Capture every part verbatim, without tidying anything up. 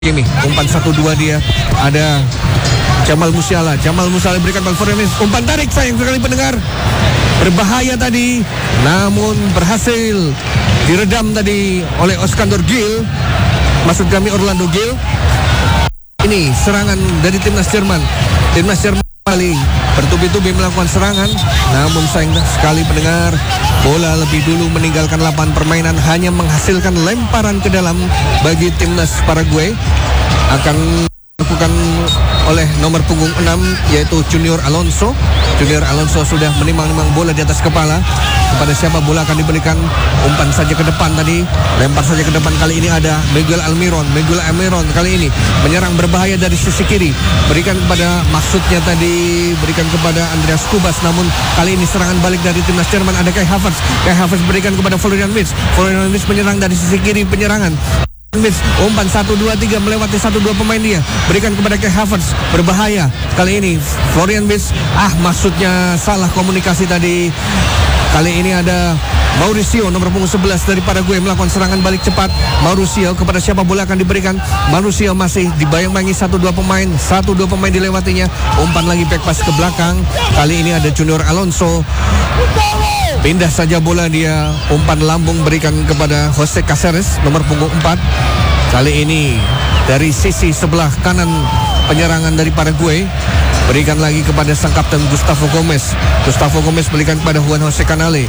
Kimi, umpan satu dua dia. Ada Jamal Musiala. Jamal Musiala berikan bal Forenis. Umpan tarik, sayang sekali pendengar. Berbahaya tadi, namun berhasil diredam tadi oleh Oskander Gil. Maksud kami Orlando Gil. Ini serangan dari timnas Jerman. Timnas Jerman kali bertubi-tubi melakukan serangan, namun sayang sekali pendengar, bola lebih dulu meninggalkan lapangan permainan, hanya menghasilkan lemparan ke dalam bagi timnas Paraguay. Akan dilakukan oleh nomor punggung enam, yaitu Junior Alonso. Junior Alonso sudah menimang-nimang bola di atas kepala. Kepada siapa bola akan diberikan? Umpan saja ke depan tadi, lempar saja ke depan. Kali ini ada Miguel Almiron. Miguel Almiron kali ini menyerang berbahaya dari sisi kiri, berikan kepada, maksudnya tadi berikan kepada Andreas Kubas, namun kali ini serangan balik dari timnas Jerman. Ada Kai Havertz. Kai Havertz berikan kepada Florian Wirtz. Florian Wirtz menyerang dari sisi kiri penyerangan. Umpan satu dua tiga melewati satu dua pemain dia, berikan kepada Kai Havertz, berbahaya kali ini Florian Wirtz. Ah, maksudnya salah komunikasi tadi. Kali ini ada Mauricio nomor punggung sebelas dari Paraguay melakukan serangan balik cepat. Mauricio, kepada siapa bola akan diberikan? Mauricio masih dibayang-bayangi satu dua pemain, satu dua pemain dilewatinya. Umpan lagi back pass ke belakang. Kali ini ada Junior Alonso. Pindah saja bola dia, umpan lambung berikan kepada Jose Caceres nomor punggung empat. Kali ini dari sisi sebelah kanan penyerangan dari Paraguay, berikan lagi kepada sang kapten Gustavo Gomez. Gustavo Gomez berikan kepada Juan Jose Canale.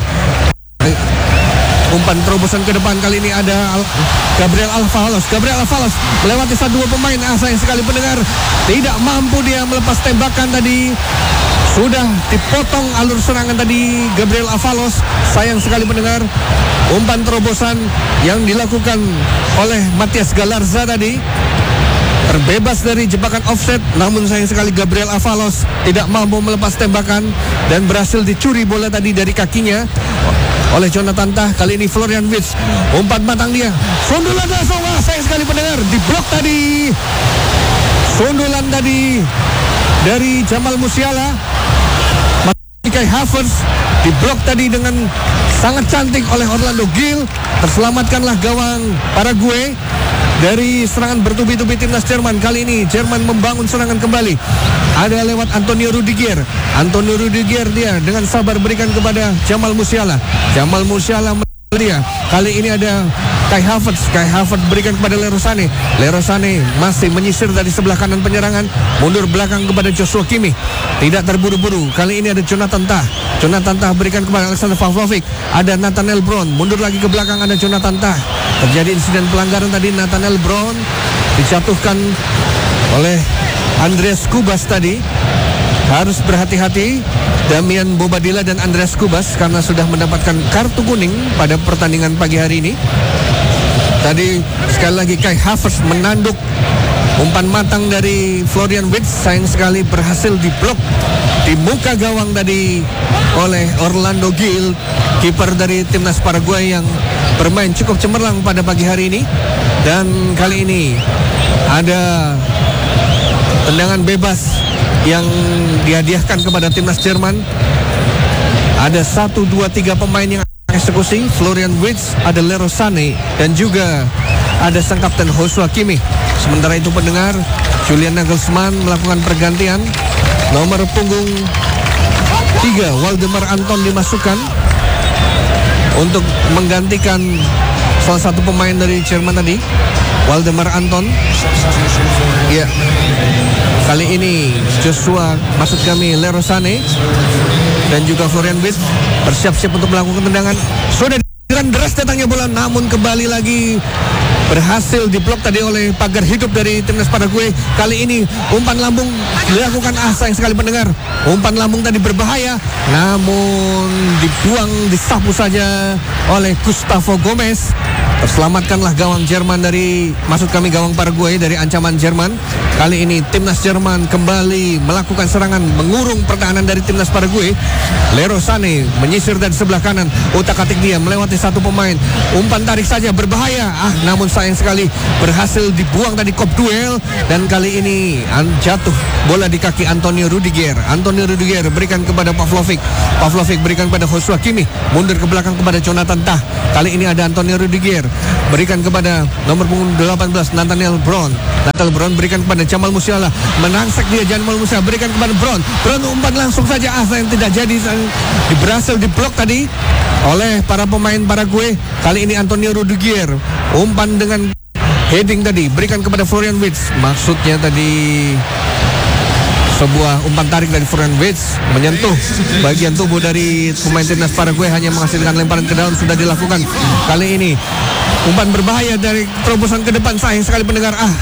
Umpan terobosan ke depan, kali ini ada Al Gabriel Alfalos. Gabriel Alfalos melewati satu dua pemain. Ah, sayang sekali pendengar, tidak mampu dia melepas tembakan tadi. Sudah dipotong alur serangan tadi Gabriel Avalos. Sayang sekali pendengar, umpan terobosan yang dilakukan oleh Matias Galarza tadi terbebas dari jebakan offset, namun sayang sekali Gabriel Avalos tidak mampu melepas tembakan dan berhasil dicuri bola tadi dari kakinya oleh Jonathan Tah. Kali ini Florian Wirtz, umpan matang dia, sundulan langsung. Wah, sayang sekali pendengar, diblok tadi. Sundulan tadi dari Jamal Musiala. Kai Havertz diblok tadi dengan sangat cantik oleh Orlando Gil. Terselamatkanlah gawang Paraguay dari serangan bertubi-tubi timnas Jerman. Kali ini Jerman membangun serangan kembali. Ada lewat Antonio Rudiger. Antonio Rudiger dia dengan sabar berikan kepada Jamal Musiala. Jamal Musiala dia. Kali ini ada Kai Havertz. Kai Havertz berikan kepada Leroy Sané. Leroy Sané masih menyisir dari sebelah kanan penyerangan, mundur belakang kepada Joshua Kimmich. Tidak terburu-buru. Kali ini ada Jonathan Tah. Jonathan Tah berikan kepada Alexander Pavlovic. Ada Nathaniel Brown, mundur lagi ke belakang, ada Jonathan Tah. Terjadi insiden pelanggaran tadi. Nathaniel Brown dijatuhkan oleh Andreas Kubas tadi. Harus berhati-hati Damian Bobadilla dan Andreas Kubas karena sudah mendapatkan kartu kuning pada pertandingan pagi hari ini. Tadi sekali lagi Kai Havertz menanduk umpan matang dari Florian Wirtz. Sayang sekali berhasil diblok di muka gawang tadi oleh Orlando Gil, kiper dari timnas Paraguay yang bermain cukup cemerlang pada pagi hari ini. Dan kali ini ada tendangan bebas yang dihadiahkan kepada timnas Jerman. Ada satu, dua, tiga pemain yang eksekusi. Florian Wirtz, ada Leroy Sané, dan juga ada sang kapten Joshua Kimmich. Sementara itu pendengar, Julian Nagelsmann melakukan pergantian. Nomor punggung tiga, Waldemar Anton dimasukkan untuk menggantikan salah satu pemain dari Jerman tadi, Waldemar Anton. Ya, kali ini Joshua, maksud kami Leroy Sané dan juga Florian Wirtz bersiap-siap untuk melakukan tendangan. Sudah dengan deras datangnya bola, namun kembali lagi berhasil diblok tadi oleh pagar hidup dari timnas Paraguay. Kali ini umpan lambung dilakukan. Ah, sayang sekali pendengar, umpan lambung tadi berbahaya, namun dibuang, disapu saja oleh Gustavo Gomez. Terselamatkanlah gawang Jerman dari, maksud kami gawang Paraguay dari ancaman Jerman. Kali ini timnas Jerman kembali melakukan serangan, mengurung pertahanan dari timnas Paraguay. Leroy Sané menyisir dari sebelah kanan, utak-atik dia melewati satu pemain. Umpan tarik saja berbahaya. Ah, namun sayang sekali berhasil dibuang tadi kop duel. Dan kali ini jatuh bola di kaki Antonio Rudiger. Antonio Rudiger berikan kepada Pavlovic. Pavlovic berikan kepada Joshua Kimmich, mundur ke belakang kepada Jonathan Tah. Kali ini ada Antonio Rudiger. berikan kepada nomor punggung delapan belas Nathaniel Brown. Nathaniel Brown berikan kepada Jamal Musiala, menangsak dia Jamal Musiala, berikan kepada Brown. Brown umpan langsung saja, asa yang tidak jadi, berhasil diblok tadi oleh para pemain Paraguay. Kali ini Antonio Rudiger umpan dengan heading tadi, berikan kepada Florian Wirtz. Maksudnya tadi sebuah umpan tarik dari Florian Wirtz menyentuh bagian tubuh dari pemain timnas Paraguay, hanya menghasilkan lemparan ke dalam sudah dilakukan. Kali ini umpan berbahaya dari terobosan ke depan, sayang sekali pendengar. Ah,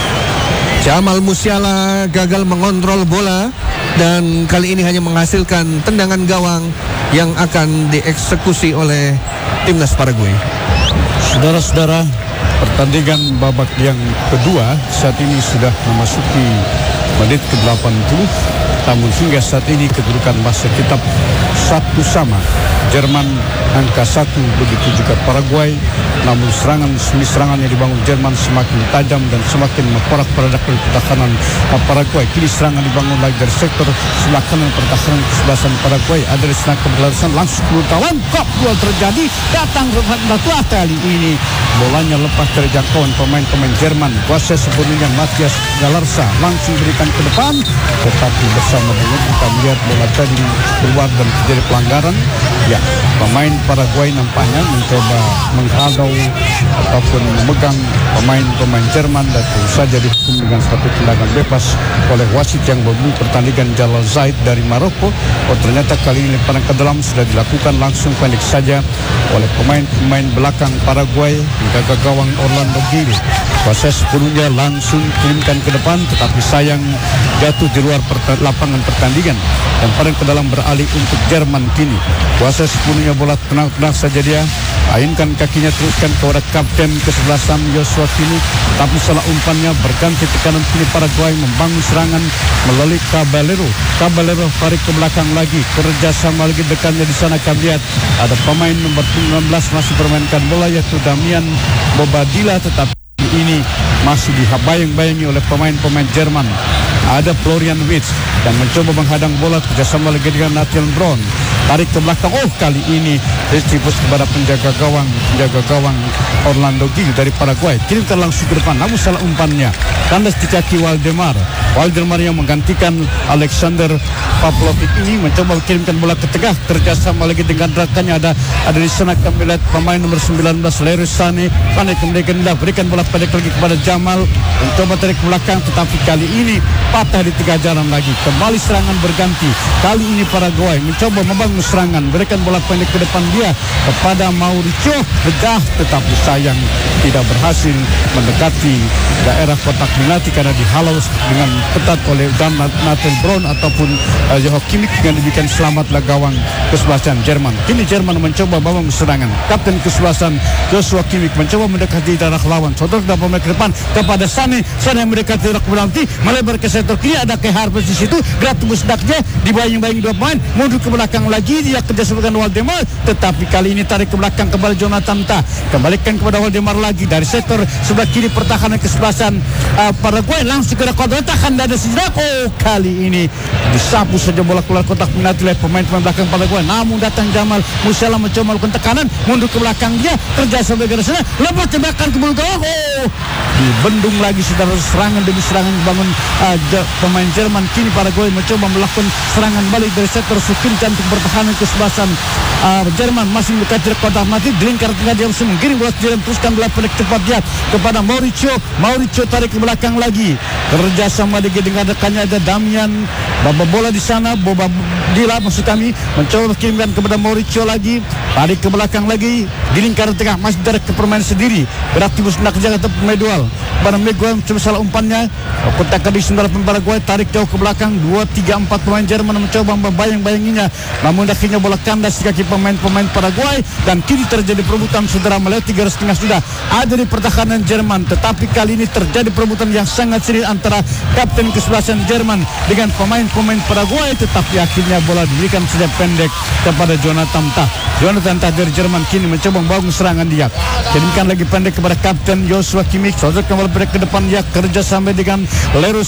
Jamal Musiala gagal mengontrol bola dan kali ini hanya menghasilkan tendangan gawang yang akan dieksekusi oleh timnas Paraguay. Saudara-saudara, pertandingan babak yang kedua saat ini sudah memasuki menit ke delapan puluh, namun hingga saat ini kedudukan masih tetap satu sama. Jerman angka satu, begitu juga Paraguay. Namun serangan demi serangan yang dibangun Jerman semakin tajam dan semakin memporak-porandakan pertahanan Paraguay. Kini serangan dibangun lagi dari sektor sebelah kanan pertahanan kesebelasan Paraguay. Ada di serangan keberlarisan langsung ke kawan. Kok gol terjadi, datang Batu kali ini bolanya lepas dari jangkauan pemain-pemain Jerman. Kuasa sepenuhnya Matias Galarza langsung berikan ke depan, tetapi bersama dengan kita melihat bola tadi keluar dan terjadi pelanggaran. Ya, pemain Paraguay nampaknya mencoba menghadau ataupun memegang pemain-pemain Jerman dan tentu saja dihukum dengan satu tendangan bebas oleh wasit yang memberi pertandingan Jalal Zaid dari Maroko. Oh, ternyata kali ini lemparan ke dalam sudah dilakukan langsung pendek saja oleh pemain-pemain belakang Paraguay menjaga gawang Orlando Gil. Kuasa sepenuhnya langsung kirimkan ke depan, tetapi sayang jatuh di luar pert- lapangan pertandingan. Lemparan ke dalam beralih untuk Jerman kini. Kuasa sepenuhnya bola tenang-tenang saja dia. Ainkan kakinya teruskan kepada kapten kesebelasan Joshua kini, tapi salah umpannya berganti tekanan kini Paraguay membangun serangan melalui Caballero. Caballero tarik ke belakang lagi, kerjasama lagi dekatnya di sana. Kami lihat ada pemain nomor enam belas masih bermainkan bola yaitu Damian Bobadilla, tetapi ini masih dibayang-bayangi oleh pemain-pemain Jerman. Ada Florian Wirtz yang mencoba menghadang bola kerjasama lagi dengan Nathaniel Brown. Tarik ke belakang, oh kali ini distribusi kepada penjaga gawang penjaga gawang Orlando Gil dari Paraguay. Kirimkan langsung ke depan, namun salah umpannya. Kandas di kaki Waldemar. Waldemar yang menggantikan Alexander Pavlovic ini mencoba mengirimkan bola ke tengah kerjasama lagi dengan rekannya. Ada ada di sana kami lihat pemain nomor sembilan belas Leroy Sané. Sané kemudian berikan bola pendek lagi kepada Jamal, mencoba tarik ke belakang, tetapi kali ini patah di tengah jalan lagi. Kembali serangan berganti. Kali ini Paraguay mencoba membangun serangan, berikan bola pendek ke depan dia kepada Mauricio Bedah, tetapi sayang tidak berhasil mendekati daerah kotak penalti karena dihalau dengan ketat oleh Dan Nathaniel Brown ataupun uh, Joao Kimmich yang diberikan selamatlah gawang kesebelasan Jerman. Kini Jerman mencoba membangun serangan. Kapten kesebelasan Joshua Kimmich mencoba mendekati darah lawan. Saudara dapat pemain ke depan kepada Sané. Sané mendekati darah penalti, melebar ke sektor kiri. Ada Kai Havertz di situ, gerak tembus daknya, dibayang-bayang dua pemain, mundur ke belakang lagi, dia kerjasama dengan Waldemar, tetapi kali ini tarik ke belakang kembali Jonathan Tah, kembalikan kepada Waldemar lagi dari sektor sebelah kiri pertahanan kesebelasan uh, Paraguay, langsung ke kotak tahan dada sejenak. Oh, kali ini disapu saja bola keluar kotak penalti oleh pemain-pemain belakang Paraguay. Namun datang Jamal Musiala mencoba melakukan tekanan, mundur ke belakang dia, kerjasama dengan sana, lepas tembakan ke belakang. Oh, dibendung lagi saudara, serangan demi serangan dibangun uh, pemain Jerman. Kini Paraguay mencoba melakukan serangan balik dari sektor sekincang untuk pertahanan kesebelasan uh, Jerman masih mendekati kotak penalti. Di lingkar tengah dia masih menggiring bola dan teruskan bola pendek cepat dia kepada Mauricio. Mauricio tarik ke belakang lagi, kerjasama dengan rekannya ada Damian Baba bola di sana. Boba Dila maksud kami mencoba kirimkan kepada Mauricio lagi, tarik ke belakang lagi di lingkar tengah masih dari ke permainan sendiri. Berarti nak jaga tetap Medual pada Miguel mencoba salah umpannya. Kotak di sendal Paraguay tarik jauh ke belakang. Dua tiga empat pemain Jerman mencoba membayang-bayanginya, namun akhirnya bola kandas di kaki pemain-pemain Paraguay dan kini terjadi perebutan saudara. Melihat tiga garis tengah sudah ada di pertahanan Jerman, tetapi kali ini terjadi perebutan yang sangat serius antara kapten kesebelasan Jerman dengan pemain-pemain Paraguay, tetapi akhirnya bola diberikan saja pendek kepada Jonathan Tah. Jonathan Tah dari Jerman kini mencoba membangun serangan dia, kirimkan lagi pendek kepada kapten Joshua Kimmich. Saudara kembali pendek ke depan dia, kerja sampai dengan Leroy Sané.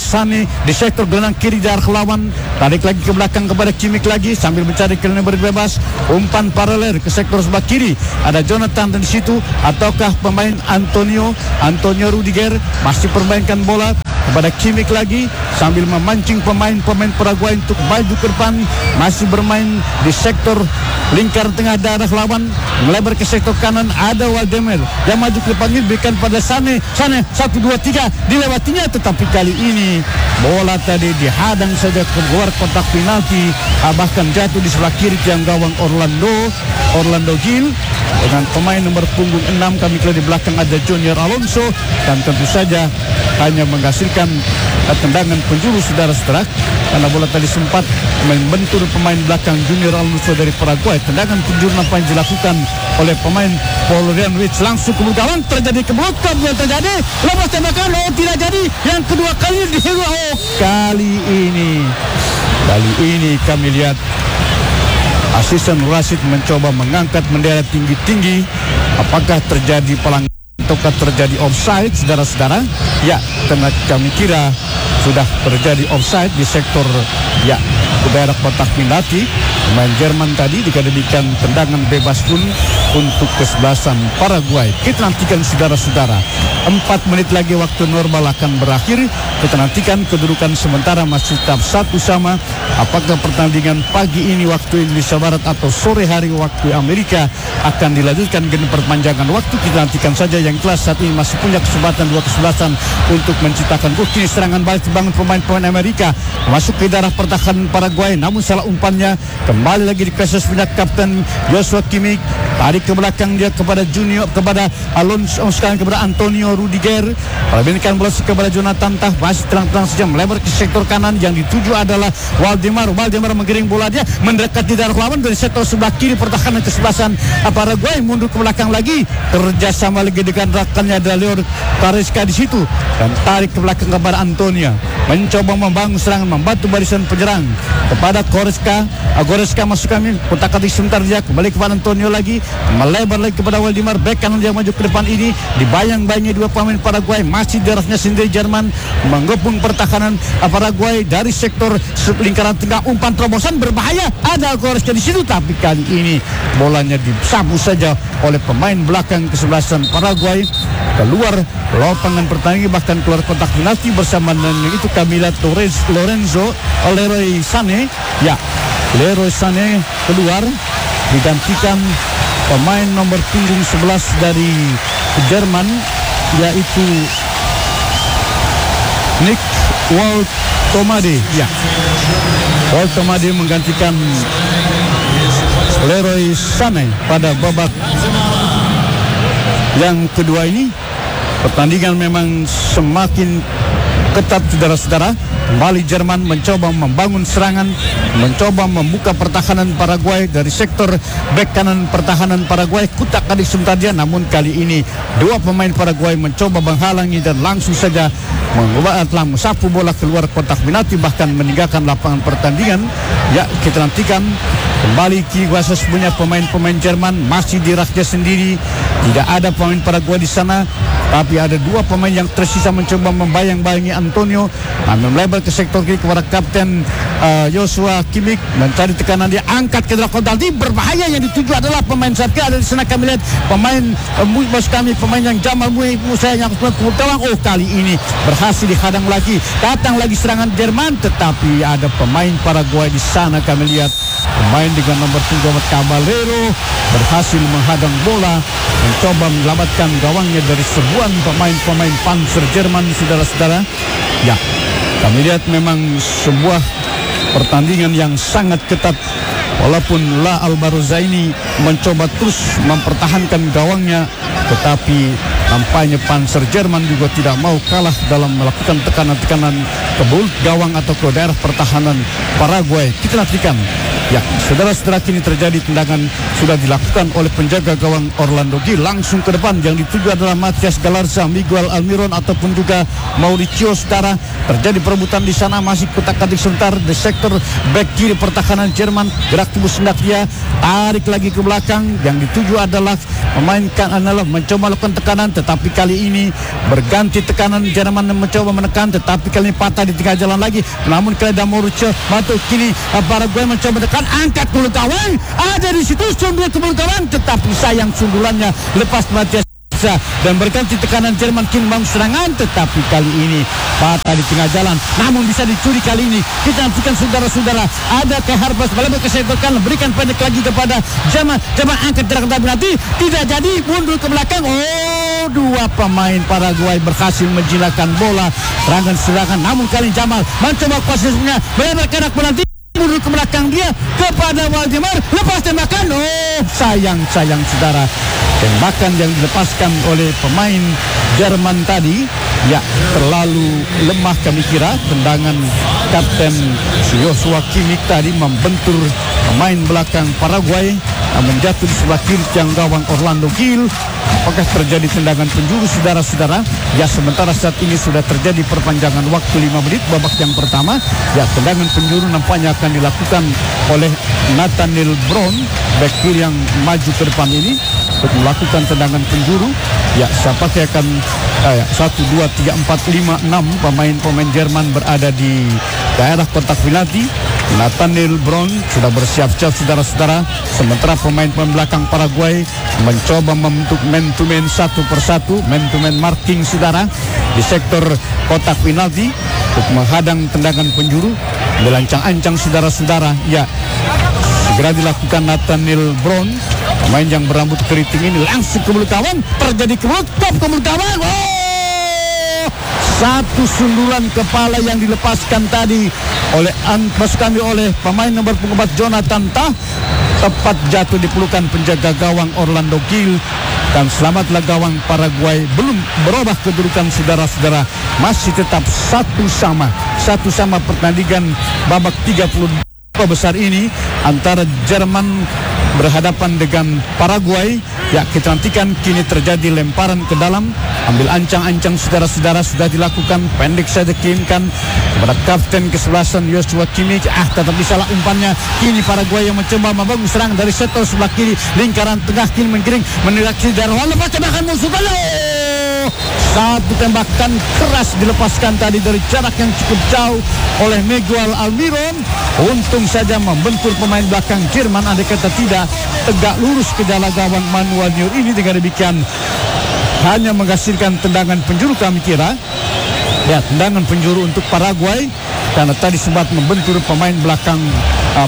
ini di sektor gelandang kiri dari lawan. Tarik lagi ke belakang kepada Kimmich lagi sambil mencari keliling berbebas. Umpan paralel ke sektor sebelah kiri. Ada Jonathan di situ ataukah pemain Antonio Antonio Rudiger masih permainkan bola kepada Kimmich lagi sambil memancing pemain-pemain Paraguay untuk maju ke depan. Masih bermain di sektor lingkar tengah daerah lawan, melebar ke sektor kanan. Ada Waldemar yang maju ke depan, berikan pada Sane. Sane satu dua tiga dilewatinya, tetapi kali ini bola tadi dihadang saja keluar kotak penalti, bahkan jatuh di sebelah kiri tiang gawang Orlando Orlando Gil dengan pemain nomor punggung enam. Kami kira di belakang ada Junior Alonso dan tentu saja hanya menghasilkan tendangan penjuru, saudara-saudara, karena bola tadi sempat membentur pemain belakang Junior Alonso dari Paraguay. Tendangan penjuru nampaknya dilakukan oleh pemain Florian Wirtz langsung ke gawang. Terjadi kebelokan yang terjadi, lepas tembakan, oh tidak jadi. Yang kedua kali dihiru. Oh, kali ini kali ini kami lihat asisten Rashid mencoba mengangkat bendera tinggi-tinggi. Apakah terjadi pelanggaran ataukah terjadi offside, saudara-saudara? Ya, karena kami kira sudah terjadi offside di sektor ya ke daerah kotak penalti. Pemain Jerman tadi dikendalikan tendangan bebas pun untuk kesebelasan Paraguay. Kita nantikan, saudara-saudara, empat menit lagi waktu normal akan berakhir. Kita nantikan kedudukan sementara masih tetap satu sama. Apakah pertandingan pagi ini waktu Indonesia Barat atau sore hari waktu Amerika akan dilanjutkan ke perpanjangan waktu? Kita nantikan saja. Yang kelas saat ini masih punya kesempatan dua kesebelasan untuk menciptakan gol. Kini serangan balik dibangun pemain-pemain Amerika masuk ke daerah pertahanan Paraguay, namun salah umpannya kembali lagi dikasih punya Kapten Joshua Kimmich. Tarik ke belakang dia kepada Junior, kepada Alonso, sekarang kepada Antonio Rudiger. Perbankan bola kepada Jonathan Tah, masih terang-terang saja melebar ke sektor kanan. Yang dituju adalah Waldemar. Waldemar menggiring bola dia mendekat di daerah lawan dari sektor sebelah kiri pertahanan kesebelasan Paraguay. Mundur ke belakang lagi, kerjasama lagi dengan rekannya ada Leon Goretzka di situ, dan tarik ke belakang kepada Antonio, mencoba membangun serangan, membantu barisan penyerang kepada Goretzka. Goretzka masuk kami, kotak atik sebentar dia, kembali kepada Antonio lagi, melebar lagi kepada Waldemar. Bek kanan dia maju ke depan ini, dibayang-bayangi dua pemain Paraguay, masih darahnya sendiri Jerman menggepung pertahanan Paraguay dari sektor lingkaran tengah. Umpan terobosan berbahaya, ada Goretzka di situ, tapi kali ini bolanya disapu saja oleh pemain belakang kesebelasan Paraguay keluar lapangan pertandingan, bahkan keluar kotak penalti bersama dengan itu kami lihat Torres Lorenzo Leroy Sané. Ya, Leroy Sané keluar digantikan pemain nomor punggung sebelas dari Jerman, yaitu Nick Woltemade. Ya, Woltemade menggantikan Leroy Sané pada babak yang kedua ini. Pertandingan memang semakin ketat, saudara-saudara. Kembali Jerman mencoba membangun serangan, mencoba membuka pertahanan Paraguay dari sektor bek kanan pertahanan Paraguay. Kutak adik sebentar dia, namun kali ini dua pemain Paraguay mencoba menghalangi dan langsung saja mengubah telah mensapu bola keluar kotak penalti, bahkan meninggalkan lapangan pertandingan. Ya, kita nantikan kembali kini kuasa punya pemain-pemain Jerman masih di raknya sendiri. Tidak ada pemain Paraguay di sana, tapi ada dua pemain yang tersisa mencoba membayang-bayangi Antonio. Kami melebar ke sektor kiri kepada Kapten uh, Joshua Kimmich, mencari tekanan dia, angkat ke dalam kotak penalti, berbahaya. Yang dituju adalah pemain Satria. Ada di sana kami lihat pemain uh, bos kami, pemain yang Jamal Musa yang kemudian. Oh, kali ini berhasil dihadang lagi. Datang lagi serangan Jerman, tetapi ada pemain Paraguay di sana. Kami lihat pemain dengan nomor tiga Caballero berhasil menghadang bola, mencoba menyelamatkan gawangnya dari serbuan pemain-pemain Panzer Jerman, saudara-saudara. Ya, kami lihat memang sebuah pertandingan yang sangat ketat. Walaupun La Albarozaini mencoba terus mempertahankan gawangnya, tetapi nampaknya Panzer Jerman juga tidak mau kalah dalam melakukan tekanan-tekanan ke mulut gawang atau ke daerah pertahanan Paraguay. Kita nantikan Ya, saudara-saudara, kini terjadi tendangan sudah dilakukan oleh penjaga gawang Orlando Gil langsung ke depan. Yang dituju adalah Matias Galarza, Miguel Almiron ataupun juga Mauricio. Saudara, terjadi perebutan di sana, masih kutak-katik sebentar di sektor back kiri pertahanan Jerman. Gerak tubuh sendak dia, tarik lagi ke belakang. Yang dituju adalah memainkan adalah mencoba melakukan tekanan, tetapi kali ini berganti tekanan. Jerman mencoba menekan, tetapi kali ini patah di tengah jalan lagi. Namun kali ada Mauricio Mato, kini Paraguay mencoba menekan, angkat ke kawan, ada di situ sundul ke kawan, tetapi sayang sundulannya lepas Matias dan berganti tekanan. Jerman kini membangun serangan, tetapi kali ini patah di tengah jalan, namun bisa dicuri kali ini. Kita nantikan saudara-saudara, ada ke Harbas balik ke sektor kanan, berikan pendek lagi kepada Jerman. Jerman angkat jarak tapi nanti tidak jadi, mundur ke belakang. Oh, dua pemain Paraguay berhasil menjinakkan bola serangan serangan, namun kali Jamal mencoba posisinya melebar ke arah penalti, mundur ke belakang dia kepada Waldemar, lepas tembakan. Oh, sayang sayang saudara, tembakan yang dilepaskan oleh pemain Jerman tadi ya terlalu lemah kami kira. Tendangan Kapten Joshua Kimmich tadi membentur pemain belakang Paraguay, menjatuh di sebelah kiri tiang gawang Orlando Gil. Apakah terjadi tendangan penjuru saudara-saudara? Ya, sementara saat ini sudah terjadi perpanjangan waktu lima menit babak yang pertama. Ya, tendangan penjuru nampaknya akan dilakukan oleh Nathaniel Brown, back kiri yang maju ke depan ini untuk melakukan tendangan penjuru. Ya, siapa yang akan eh, ya, satu, dua, tiga, empat, lima, enam pemain-pemain Jerman berada di daerah kotak penalti. Nathaniel Brown sudah bersiap-siap saudara-saudara, sementara pemain-pemain belakang Paraguay mencoba membentuk man-to-man satu persatu, man-to-man marking saudara di sektor kotak penalti untuk menghadang tendangan penjuru. Melancang-ancang saudara-saudara, ya segera dilakukan. Nathaniel Brown, pemain yang berambut keriting ini langsung ke mulut kawan, terjadi ke mulut, top ke mulut kawan. Oh, satu sundulan kepala yang dilepaskan tadi oleh pasukan oleh pemain nomor punggung empat Jonathan Tah, tepat jatuh di pelukan penjaga gawang Orlando Gil. Dan selamatlah gawang Paraguay, belum berubah kedudukan saudara-saudara, masih tetap satu sama satu sama pertandingan babak tiga puluh dua besar ini antara Jerman berhadapan dengan Paraguay. Ya, kita nantikan. Kini terjadi lemparan ke dalam, ambil ancang-ancang saudara-saudara, sudah dilakukan, pendek saja dikirimkan kepada kapten kesebelasan Joshua Kimmich. Ah, tetapi salah umpannya. Kini Paraguay yang mencoba membangun serangan dari sektor sebelah kiri, lingkaran tengah kini menggiring menilai darah, lepas tembakan musuh. Satu tembakan keras dilepaskan tadi dari jarak yang cukup jauh oleh Miguel Almiron. Untung saja membentur pemain belakang Jerman, andai kata tidak tegak lurus ke dalam gawang Manuel Neuer ini. Dengan demikian hanya menghasilkan tendangan penjuru kami kira. Ya, tendangan penjuru untuk Paraguay karena tadi sempat membentur pemain belakang uh,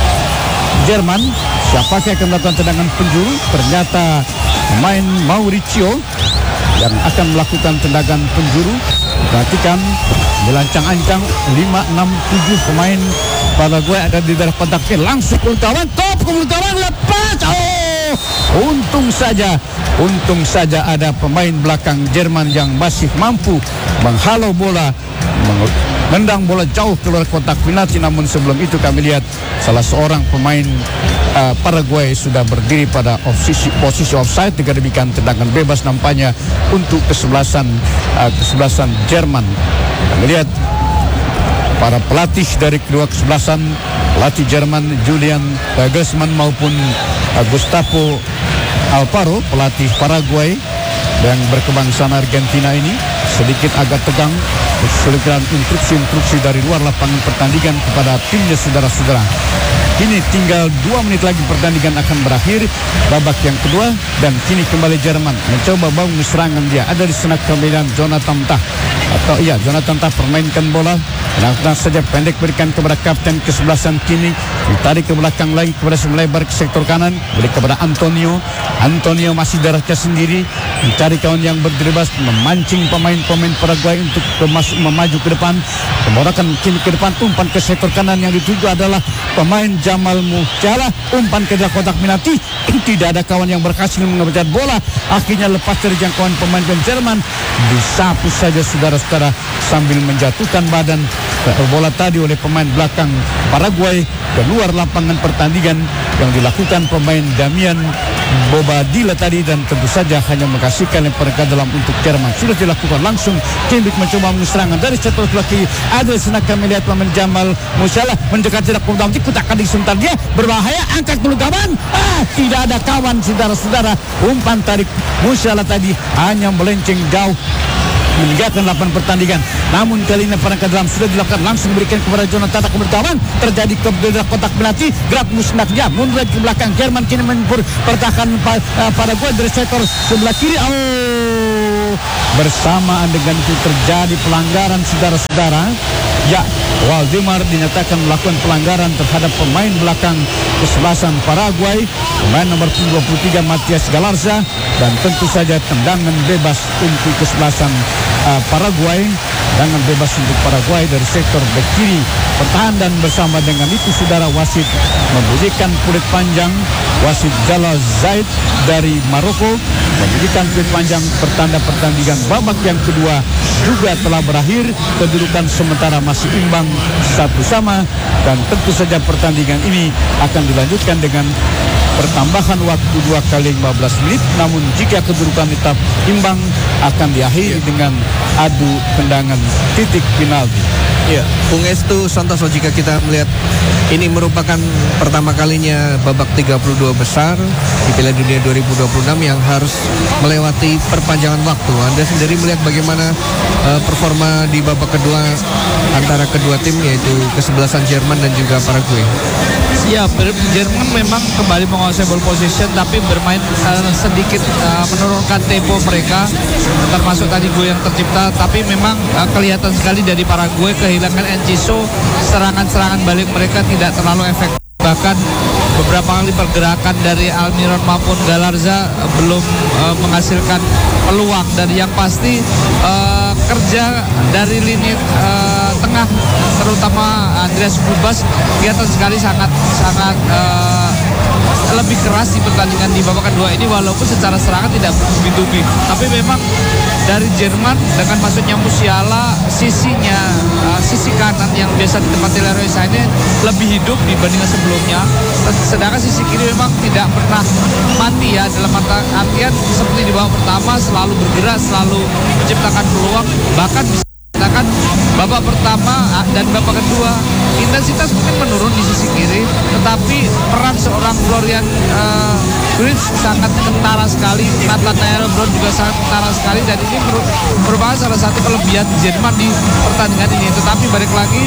Jerman. Siapa yang akan melakukan tendangan penjuru? Ternyata pemain Mauricio yang akan melakukan tendangan penjuru. Perhatikan, melancang-ancang lima, enam, tujuh pemain Paraguay ada di daerah kontaknya, langsung ke kawan, top ke kawan, lepas. Oh, untung saja untung saja ada pemain belakang Jerman yang masih mampu menghalau bola, menendang bola jauh keluar kotak penalti. Namun sebelum itu kami lihat salah seorang pemain uh, Paraguay sudah berdiri pada posisi, posisi offside. Dengan demikian tendangan bebas nampaknya untuk kesebelasan uh, kesebelasan Jerman. Kami lihat para pelatih dari kedua kesebelasan, pelatih Jerman Julian Nagelsmann maupun uh, Gustavo Alfaro, pelatih Paraguay yang berkebangsaan Argentina ini, sedikit agak tegang selengkapkan instruksi-instruksi dari luar lapangan pertandingan kepada timnya saudara-saudara. Kini tinggal dua menit lagi pertandingan akan berakhir babak yang kedua, dan kini kembali Jerman mencoba bangun serangan. Dia ada di senak pemilihan Jonathan Tah, atau iya Jonathan Tah permainkan bola, langsung saja pendek berikan kepada kapten kesebelasan. Kini ditarik ke belakang lagi kepada melebar ke sektor kanan, beri kepada Antonio. Antonio masih darahnya sendiri, mencari kawan yang berdribas, memancing pemain-pemain Paraguay untuk masuk memaju ke depan. Kemudian kini ke depan, umpan ke sektor kanan yang dituju adalah pemain Jamal Musiala, umpan ke dalam kotak penalti. Tidak ada kawan yang berhasil mengejar bola, akhirnya lepas dari jangkauan pemain Jerman. Disapu saja saudara-saudara sambil menjatuhkan badan bola tadi oleh pemain belakang Paraguay. keluar lapangan pertandingan yang dilakukan pemain Damian Bobadilla tadi, dan tentu saja hanya mengkasihkan lemparan ke dalam untuk Jerman. Sudah dilakukan langsung. Kimbik mencoba serangan dari sektor sebelah kiri. Ada senaka melihat pemain Jamal Musiala mendekati dak peluang, dikutakan di sebentar dia berbahaya, angkat dulu kawan. Ah, tidak ada kawan, saudara-saudara. Umpan tarik Musiala tadi hanya melenceng jauh meninggalkan lapangan pertandingan. Namun kali ini lemparan ke dalam sudah dilakukan, langsung berikan kepada Jonathan kepada kawan. Terjadi ke kotak penalti. Gerak musnah dia mundur ke belakang. Jerman kini menempur pertahanan uh, Paraguay dari sektor sebelah kiri. Oh, bersamaan dengan itu terjadi pelanggaran, saudara-saudara. Ya, Waldemar dinyatakan melakukan pelanggaran terhadap pemain belakang kesebelasan Paraguay, pemain nomor dua puluh tiga Matias Galarza, dan tentu saja tendangan bebas untuk kesebelasan uh, Paraguay. Tendangan bebas untuk Paraguay dari sektor bek kiri pertahanan, dan bersama dengan itu saudara wasit membunyikan kulit panjang. Wasit Jalal Zaid dari Maroko membunyikan kulit panjang. Pertanda pertandingan babak yang kedua juga telah berakhir. Kedudukan sementara masih imbang satu sama, dan tentu saja pertandingan ini akan dilanjutkan dengan pertambahan waktu dua kali lima belas menit. Namun jika kedudukan tetap imbang akan diakhiri dengan adu tendangan titik penalti. Ya, Bung Estu Santoso, jika kita melihat ini merupakan pertama kalinya babak tiga puluh dua besar di Piala Dunia dua ribu dua puluh enam yang harus melewati perpanjangan waktu. Anda sendiri melihat bagaimana uh, performa di babak kedua antara kedua tim, yaitu kesebelasan Jerman dan juga Paraguay? Ya, Jerman memang kembali menguasai ball position, tapi bermain uh, sedikit uh, menurunkan tempo mereka, termasuk tadi gol yang tercipta. Tapi memang uh, kelihatan sekali dari Paraguay kehilangan Enciso, serangan-serangan balik mereka tidak terlalu efektif. Bahkan beberapa kali pergerakan dari Almiron maupun Galarza uh, belum uh, menghasilkan peluang. Dan yang pasti uh, kerja dari lini uh, tengah, terutama Andreas Kubas, kelihatan sekali sangat sangat uh, lebih keras di pertandingan di babak kedua ini, walaupun secara serangan tidak bertubi-tubi. Tapi memang dari Jerman dengan masuknya Musiala, sisinya uh, sisi kanan yang biasa ditempati Leroy Sané lebih hidup dibandingkan sebelumnya. Sedangkan sisi kiri memang tidak pernah mati ya, dalam artian seperti di babak pertama selalu bergerak, selalu menciptakan peluang. Bahkan bisa dikatakan babak pertama dan babak kedua intensitas mungkin menurun di sisi kiri, tetapi peran seorang Florian uh, Wirtz sangat kentara sekali, Nathanael Brown juga sangat kentara sekali, dan ini merupakan salah satu kelebihan Jerman di pertandingan ini. Tetapi balik lagi,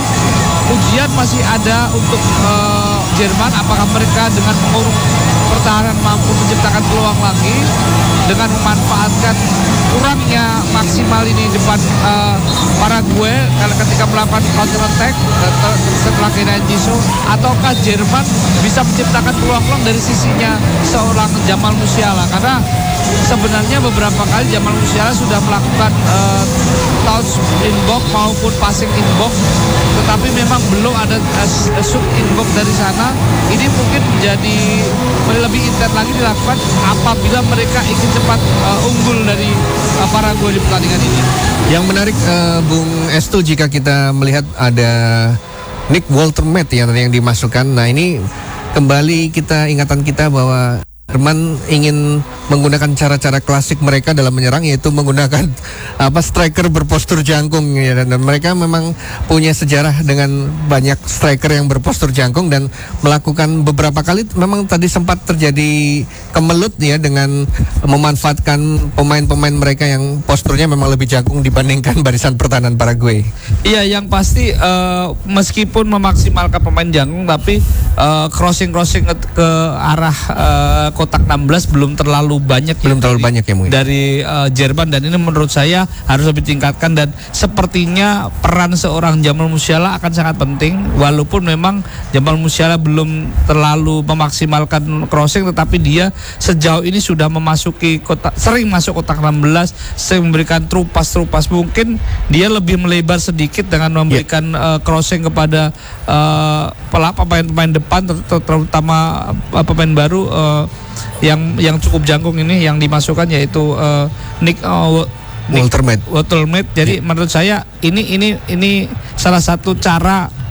ujian masih ada untuk uh, Jerman, apakah mereka dengan mengurung pertahanan mampu menciptakan peluang lagi dengan memanfaatkan kurangnya maksimal ini depan uh, Paraguay kalau ketika melakukan counter attack uh, setelah kehilangan Enciso, ataukah Jerman bisa menciptakan peluang-peluang dari sisinya seorang Jamal Musiala, karena sebenarnya beberapa kali Jamal Musiala sudah melakukan uh, touch in box maupun passing in box, tetapi memang belum ada uh, shoot in box dari sana. Ini mungkin menjadi lebih intens lagi dilakukan apabila mereka ingin cepat uh, unggul dari uh, Paraguay di pertandingan ini. Yang menarik uh, Bung Estu, jika kita melihat ada Nick Woltermet yang yang dimasukkan. Nah, ini kembali kita ingatan kita bahwa Jerman ingin menggunakan cara-cara klasik mereka dalam menyerang, yaitu menggunakan apa striker berpostur jangkung ya, dan, dan mereka memang punya sejarah dengan banyak striker yang berpostur jangkung dan melakukan beberapa kali memang tadi sempat terjadi kemelut ya dengan memanfaatkan pemain-pemain mereka yang posturnya memang lebih jangkung dibandingkan barisan pertahanan Paraguay. Iya, yang pasti uh, meskipun memaksimalkan pemain jangkung, tapi uh, crossing-crossing ke, ke arah uh, kotak enam belas belum terlalu banyak belum ya, terlalu dari, banyak ya mungkin dari uh, Jerman, dan ini menurut saya harus lebih tingkatkan. Dan sepertinya peran seorang Jamal Musiala akan sangat penting, walaupun memang Jamal Musiala belum terlalu memaksimalkan crossing, tetapi dia sejauh ini sudah memasuki kotak, sering masuk kotak enam belas, sering memberikan trupas-trupas. Mungkin dia lebih melebar sedikit dengan memberikan yeah. uh, crossing kepada uh, pemain-pemain depan, ter ter terutama uh, pemain baru uh, yang yang cukup jangkung ini yang dimasukkan, yaitu uh, Nick uh, Woltermet. Woltermet. Jadi yeah. menurut saya ini ini ini salah satu cara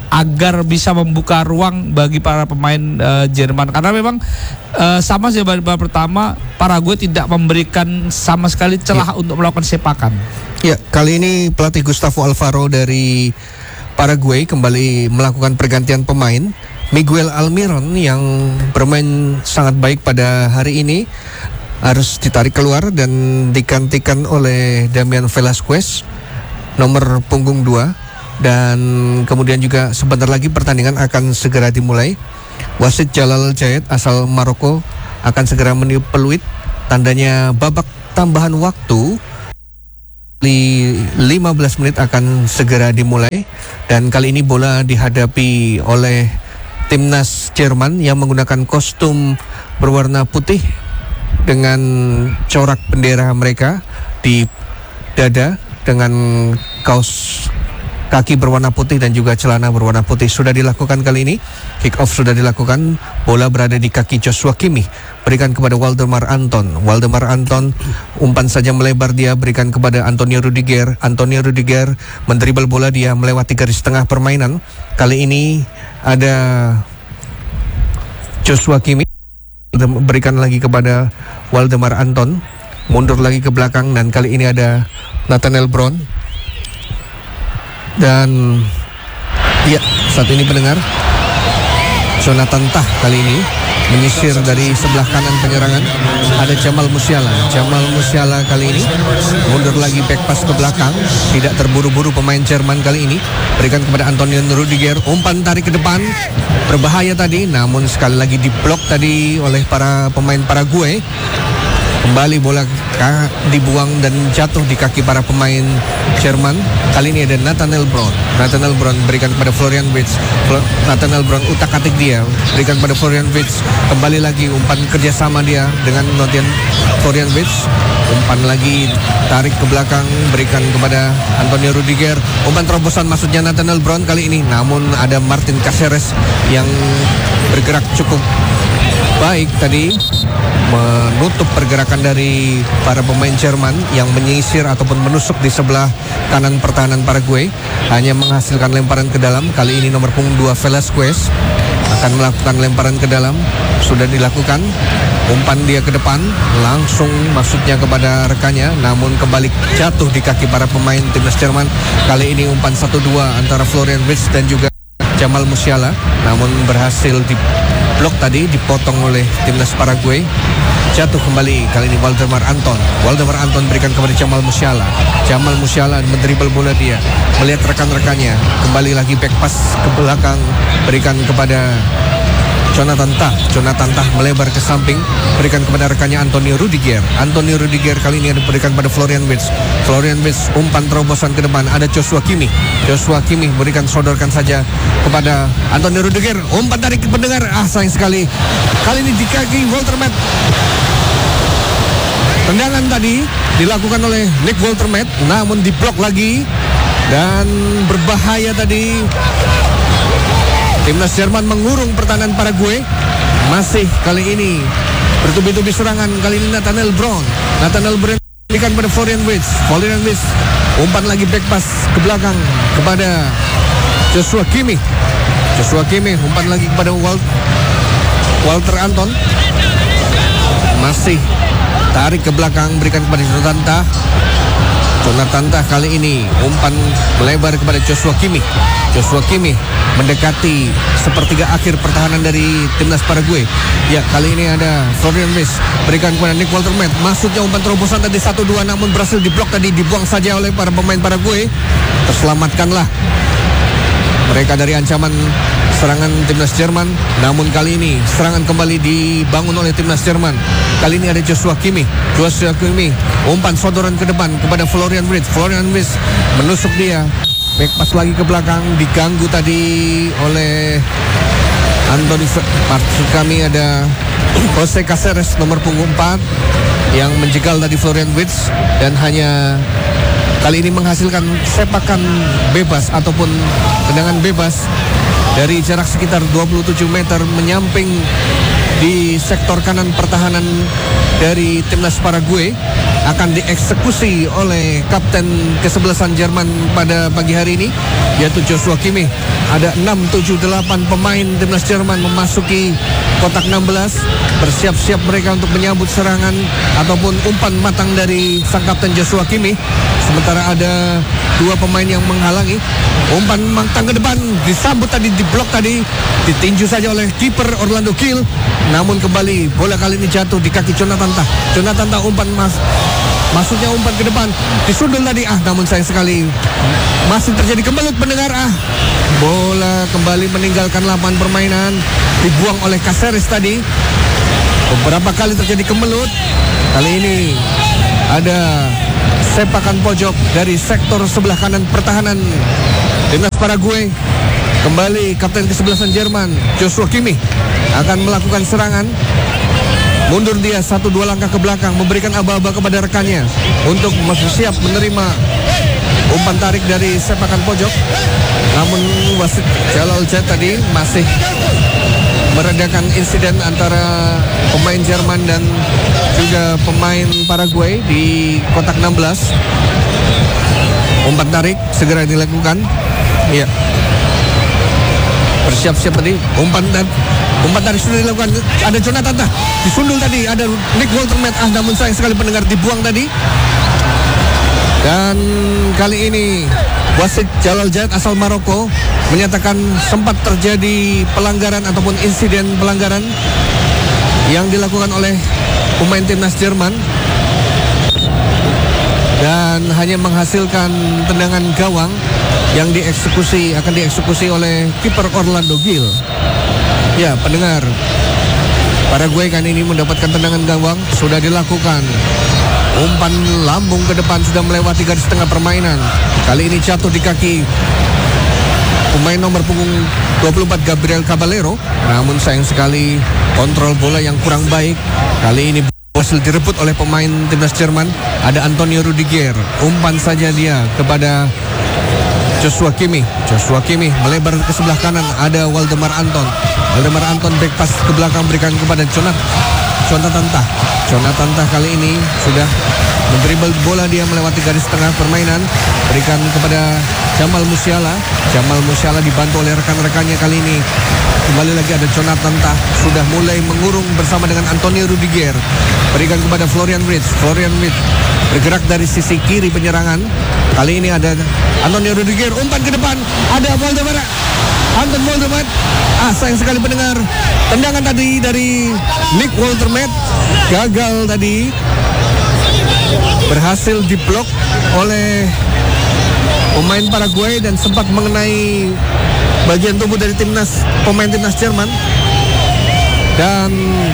agar bisa membuka ruang bagi para pemain uh, Jerman, karena memang uh, sama sih babak pertama Paraguay tidak memberikan sama sekali celah ya. untuk melakukan sepakan. Ya, kali ini pelatih Gustavo Alfaro dari Paraguay kembali melakukan pergantian pemain. Miguel Almiron yang bermain sangat baik pada hari ini harus ditarik keluar dan digantikan oleh Damian Velasquez nomor punggung dua. Dan kemudian juga sebentar lagi pertandingan akan segera dimulai. Wasit Jalal Jayed asal Maroko akan segera meniup peluit, tandanya babak tambahan waktu lima belas menit akan segera dimulai. Dan kali ini bola dihadapi oleh timnas Jerman yang menggunakan kostum berwarna putih dengan corak bendera mereka di dada dengan kaos kaki berwarna putih dan juga celana berwarna putih. Sudah dilakukan kali ini. Kick off sudah dilakukan. Bola berada di kaki Joshua Kimmich. Berikan kepada Waldemar Anton. Waldemar Anton umpan saja melebar, dia berikan kepada Antonio Rudiger. Antonio Rudiger mendribel bola, dia melewati garis tengah permainan. Kali ini ada Joshua Kimmich. Berikan lagi kepada Waldemar Anton. Mundur lagi ke belakang dan kali ini ada Nathaniel Brown. Dan ya, saat ini pendengar, Jonathan Tah kali ini menyisir dari sebelah kanan penyerangan. Ada Jamal Musiala. Jamal Musiala kali ini mundur lagi back pass ke belakang. Tidak terburu-buru pemain Jerman kali ini. Berikan kepada Antonio Rudiger. Umpan tarik ke depan, berbahaya tadi, namun sekali lagi diblok tadi oleh para pemain Paraguay. Kembali bola dibuang dan jatuh di kaki para pemain Jerman. Kali ini ada Nathaniel Brown. Nathaniel Brown berikan kepada Florian Wirtz. Nathaniel Brown utak-atik dia, berikan kepada Florian Wirtz. Kembali lagi umpan kerjasama dia dengan Notien Florian Wirtz. Umpan lagi tarik ke belakang, berikan kepada Antonio Rudiger. Umpan terobosan maksudnya Nathaniel Brown kali ini, namun ada Martin Caceres yang bergerak cukup baik tadi menutup pergerakan dari para pemain Jerman yang menyisir ataupun menusuk di sebelah kanan pertahanan Paraguay. Hanya menghasilkan lemparan ke dalam. Kali ini nomor punggung dua Velasquez akan melakukan lemparan ke dalam. Sudah dilakukan. Umpan dia ke depan, langsung maksudnya kepada rekannya, namun kembali jatuh di kaki para pemain timnas Jerman. Kali ini umpan satu dua antara Florian Wirtz dan juga Jamal Musiala, namun berhasil diblok tadi, dipotong oleh timnas Paraguay. Jatuh kembali, kali ini Waldemar Anton. Waldemar Anton berikan kepada Jamal Musiala. Jamal Musiala mendribel bola dia, melihat rekan-rekannya, kembali lagi back pass ke belakang, berikan kepada Jonathan Tah. Jonathan Tah melebar ke samping, berikan kepada rekannya Antonio Rudiger. Antonio Rudiger kali ini diberikan pada Florian Wirtz. Florian Wirtz umpan terobosan ke depan, ada Joshua Kimmich. Joshua Kimmich berikan, sodorkan saja kepada Antonio Rudiger. Umpan dari pendengar, ah sayang sekali. Kali ini di kaki Walter Matt. Tendangan tadi dilakukan oleh Nick Walter Matt, namun diblok lagi dan berbahaya tadi. Timnas Jerman mengurung pertahanan Paraguay. Masih kali ini bertubi-tubi serangan. Kali ini Nathaniel Brown. Nathaniel Brown berikan pada Florian Wirtz. Florian Wirtz umpan lagi back pass ke belakang kepada Joshua Kimmich. Joshua Kimmich umpan lagi kepada Walt, Walter Anton. Masih tarik ke belakang, berikan kepada Jonathan Tah. Jonathan Tah kali ini umpan melebar kepada Joshua Kimmich. Joshua Kimmich mendekati sepertiga akhir pertahanan dari timnas Paraguay. Ya, kali ini ada Florian Wirtz berikan kepada Nick Walter Matt. Masuknya umpan terobosan tadi satu dua, namun berhasil diblok tadi, dibuang saja oleh para pemain Paraguay. Terselamatkanlah mereka dari ancaman serangan timnas Jerman. Namun kali ini serangan kembali dibangun oleh timnas Jerman. Kali ini ada Joshua Kimmich. Joshua Kimmich umpan sodoran ke depan kepada Florian Wirtz. Florian Wirtz menusuk dia, back pass lagi ke belakang, diganggu tadi oleh Anthony. Maksud kami ada Jose Caceres nomor punggung empat yang menjegal tadi Florian Wirtz dan hanya kali ini menghasilkan sepakan bebas ataupun tendangan bebas dari jarak sekitar dua puluh tujuh meter menyamping di sektor kanan pertahanan dari timnas Paraguay. akan dieksekusi oleh kapten kesebelasan Jerman pada pagi hari ini, yaitu Joshua Kimmich. Ada enam, tujuh, delapan pemain timnas Jerman memasuki kotak enam belas. Bersiap-siap mereka untuk menyambut serangan ataupun umpan matang dari sang kapten Joshua Kimmich. Sementara ada dua pemain yang menghalangi. Umpan matang ke depan, disambut tadi, diblok tadi, ditinju saja oleh kiper Orlando Gill. Namun kembali bola kali ini jatuh di kaki Jonathan Tah. Jonathan Tah umpan mas, maksudnya umpan ke depan, disundul tadi. Ah, namun sayang sekali masih terjadi kemelut pendengar. Ah, bola kembali meninggalkan lapangan permainan, dibuang oleh Caceres tadi. Beberapa kali terjadi kemelut. Kali ini ada sepakan pojok dari sektor sebelah kanan pertahanan timnas Paraguay. Kembali kapten kesebelasan Jerman Joshua Kimmich akan melakukan serangan. Mundur dia satu dua langkah ke belakang, memberikan aba-aba kepada rekannya untuk bersiap menerima umpan tarik dari sepakan pojok. Namun wasit Jalal Jet tadi masih meredakan insiden antara pemain Jerman dan juga pemain Paraguay di kotak enam belas. Umpan tarik segera dilakukan. Iya. Bersiap-siap tadi, umpan dan umpan tarik sudah dilakukan. Ada Jonathan Tah, disundul tadi, ada Nick Woltermet. Ah, namun sayang sekali pendengar, dibuang tadi. Dan kali ini wasit Jalal Jait asal Maroko menyatakan sempat terjadi pelanggaran ataupun insiden pelanggaran yang dilakukan oleh pemain timnas Jerman dan hanya menghasilkan tendangan gawang yang dieksekusi, akan dieksekusi oleh kiper Orlando Gill. Ya, pendengar, Paraguay kan ini mendapatkan tendangan gawang, sudah dilakukan. Umpan lambung ke depan sudah melewati garis tengah permainan. Kali ini jatuh di kaki pemain nomor punggung dua puluh empat Gabriel Caballero. Namun sayang sekali kontrol bola yang kurang baik. Kali ini berhasil direbut oleh pemain timnas Jerman. Ada Antonio Rudiger. Umpan saja dia kepada Joshua Kimmich. Joshua Kimmich melebar ke sebelah kanan. Ada Waldemar Anton. Waldemar Anton back pass ke belakang berikan kepada Jonathan Jonathan Tah. Jonathan Tah kali ini sudah mendribble bola, dia melewati garis tengah permainan, berikan kepada Jamal Musiala. Jamal Musiala dibantu oleh rekan-rekannya kali ini. Kembali lagi ada Jonathan Tah, sudah mulai mengurung bersama dengan Antonio Rudiger. Berikan kepada Florian Wirtz. Florian Wirtz bergerak dari sisi kiri penyerangan. Kali ini ada Antonio Rudiger, umpan ke depan, ada Waldemar Anton Woltermet. Ah, sayang sekali pendengar, tendangan tadi dari Nick Woltermet gagal tadi, berhasil diblok oleh pemain Paraguay dan sempat mengenai bagian tubuh dari timnas pemain timnas Jerman. Dan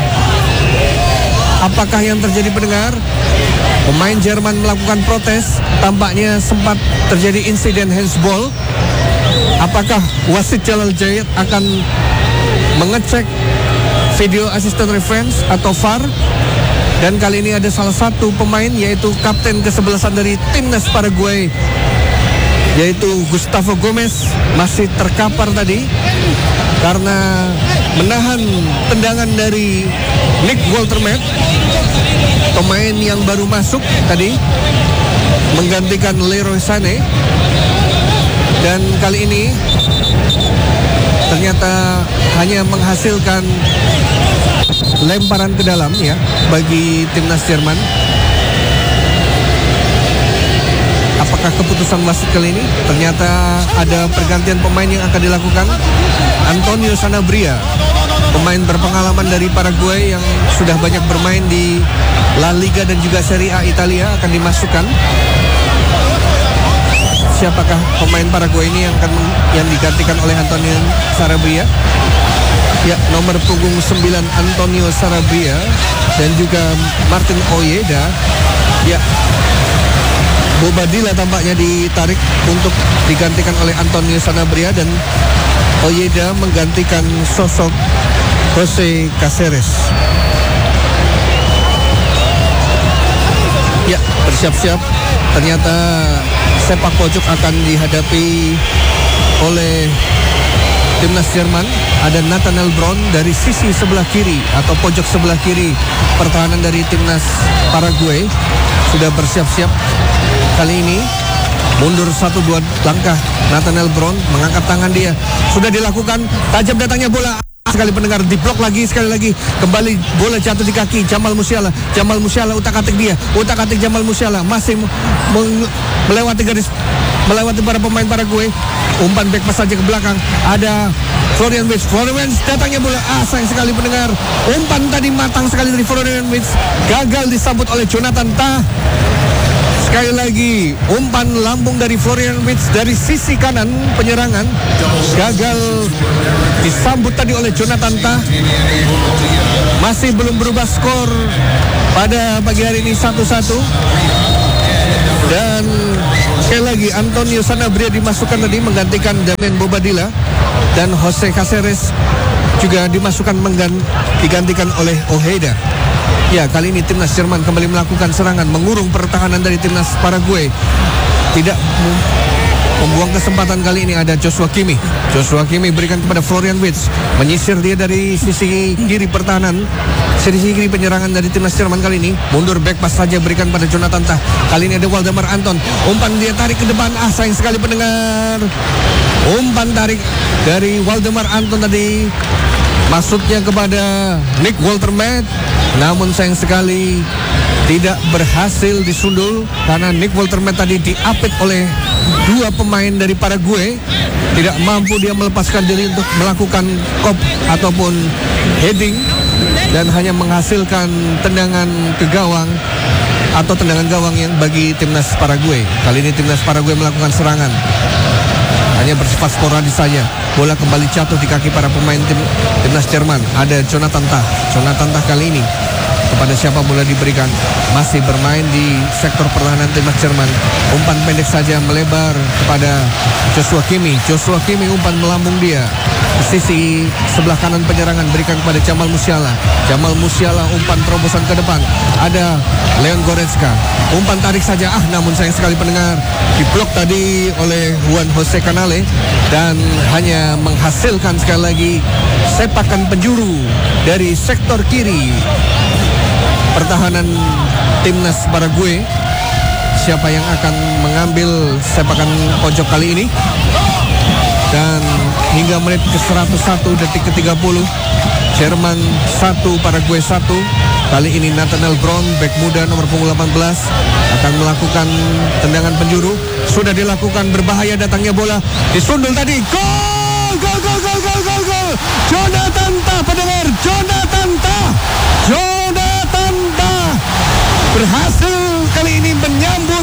apakah yang terjadi pendengar? Pemain Jerman melakukan protes, tampaknya sempat terjadi insiden handsball. Apakah wasit Jalal Jait akan mengecek video assistant reference atau V A R? Dan kali ini ada salah satu pemain, yaitu kapten kesebelasan dari timnas Paraguay, yaitu Gustavo Gomez, masih terkapar tadi karena menahan tendangan dari Nick Woltermet, pemain yang baru masuk tadi menggantikan Leroy Sané. Dan kali ini ternyata hanya menghasilkan lemparan ke dalam ya bagi timnas Jerman. Apakah keputusan wasit kali ini? Ternyata ada pergantian pemain yang akan dilakukan. Antonio Sanabria, pemain berpengalaman dari Paraguay yang sudah banyak bermain di La Liga dan juga Serie A Italia, akan dimasukkan. Siapakah pemain Paraguay ini yang akan yang digantikan oleh Antonio Sanabria? Ya, nomor punggung sembilan Antonio Sanabria dan juga Martin Ojeda. Ya, Bobadilla tampaknya ditarik untuk digantikan oleh Antonio Sanabria dan Ojeda menggantikan sosok Jose Caceres. Ya, bersiap-siap. Ternyata sepak pojok akan dihadapi oleh timnas Jerman. Ada Nathanael Brown dari sisi sebelah kiri atau pojok sebelah kiri pertahanan dari timnas Paraguay. sudah bersiap-siap. Kali ini mundur satu dua langkah. Nathaniel Brown mengangkat tangan dia. Sudah dilakukan. Tajam datangnya bola. Sekali pendengar diblok lagi, sekali lagi kembali bola jatuh di kaki Jamal Musiala. Jamal Musiala utak-atik dia, utak-atik Jamal Musiala masih meng- melewati garis, melewati para pemain Paraguay. Umpan back pas saja ke belakang. Ada Florian Wirtz. Florian Wirtz datangnya bola. Ah, sayang sekali pendengar. Umpan tadi matang sekali dari Florian Wirtz, gagal disambut oleh Jonathan Tah. Sekali lagi umpan lambung dari Florian Wirtz dari sisi kanan penyerangan, gagal disambut tadi oleh Jonathan Tah. Masih belum berubah skor pada pagi hari ini satu satu. Dan sekali lagi Antonio Sanabria dimasukkan tadi menggantikan Damian Bobadilla, dan Jose Caceres juga dimasukkan menggan- digantikan oleh Ojeda. Ya, kali ini timnas Jerman kembali melakukan serangan, mengurung pertahanan dari timnas Paraguay. Tidak mem- membuang kesempatan. Kali ini ada Joshua Kimmich. Joshua Kimmich berikan kepada Florian Wirtz, menyisir dia dari sisi kiri pertahanan, sisi kiri penyerangan dari timnas Jerman kali ini. Mundur back pas saja berikan pada Jonathan Tah. Kali ini ada Waldemar Anton. Umpan dia tarik ke depan. Ah, sayang sekali pendengar. Umpan tarik dari Waldemar Anton tadi maksudnya kepada Nick Woltermet. Namun sayang sekali tidak berhasil disundul karena Nick Woltermet tadi diapit oleh dua pemain dari Paraguay. Tidak mampu dia melepaskan diri untuk melakukan kop ataupun heading, dan hanya menghasilkan tendangan ke gawang atau tendangan gawang yang bagi timnas Paraguay. Kali ini timnas Paraguay melakukan serangan, hanya bersifat sporadis saja. Bola kembali jatuh di kaki para pemain tim, timnas Jerman. Ada Jonathan Tah. Jonathan Tah kali ini kepada siapa bola diberikan? Masih bermain di sektor pertahanan timnas Jerman. Umpan pendek saja melebar kepada Joshua Kimmich. Joshua Kimmich umpan melambung dia ke sisi sebelah kanan penyerangan, berikan kepada Jamal Musiala. Jamal Musiala umpan terobosan ke depan. Ada Leon Goretzka. Umpan tarik saja. Ah, namun sayang sekali pendengar, diblok tadi oleh Juan Jose Canale dan hanya menghasilkan sekali lagi sepakan penjuru dari sektor kiri pertahanan timnas Paraguay. Siapa yang akan mengambil sepakan pojok kali ini? Dan hingga menit ke seratus satu detik ke tiga puluh, Jerman satu, Paraguay satu. Kali ini Nathaniel Brown, bek muda nomor punggung delapan belas, akan melakukan tendangan penjuru. Sudah dilakukan, berbahaya datangnya bola. Disundul tadi. Gol! Gol, gol, gol, gol, gol, gol! Jonathan Tah, pendengar. Jonathan Tah. Jonathan Tah berhasil kali ini menyambut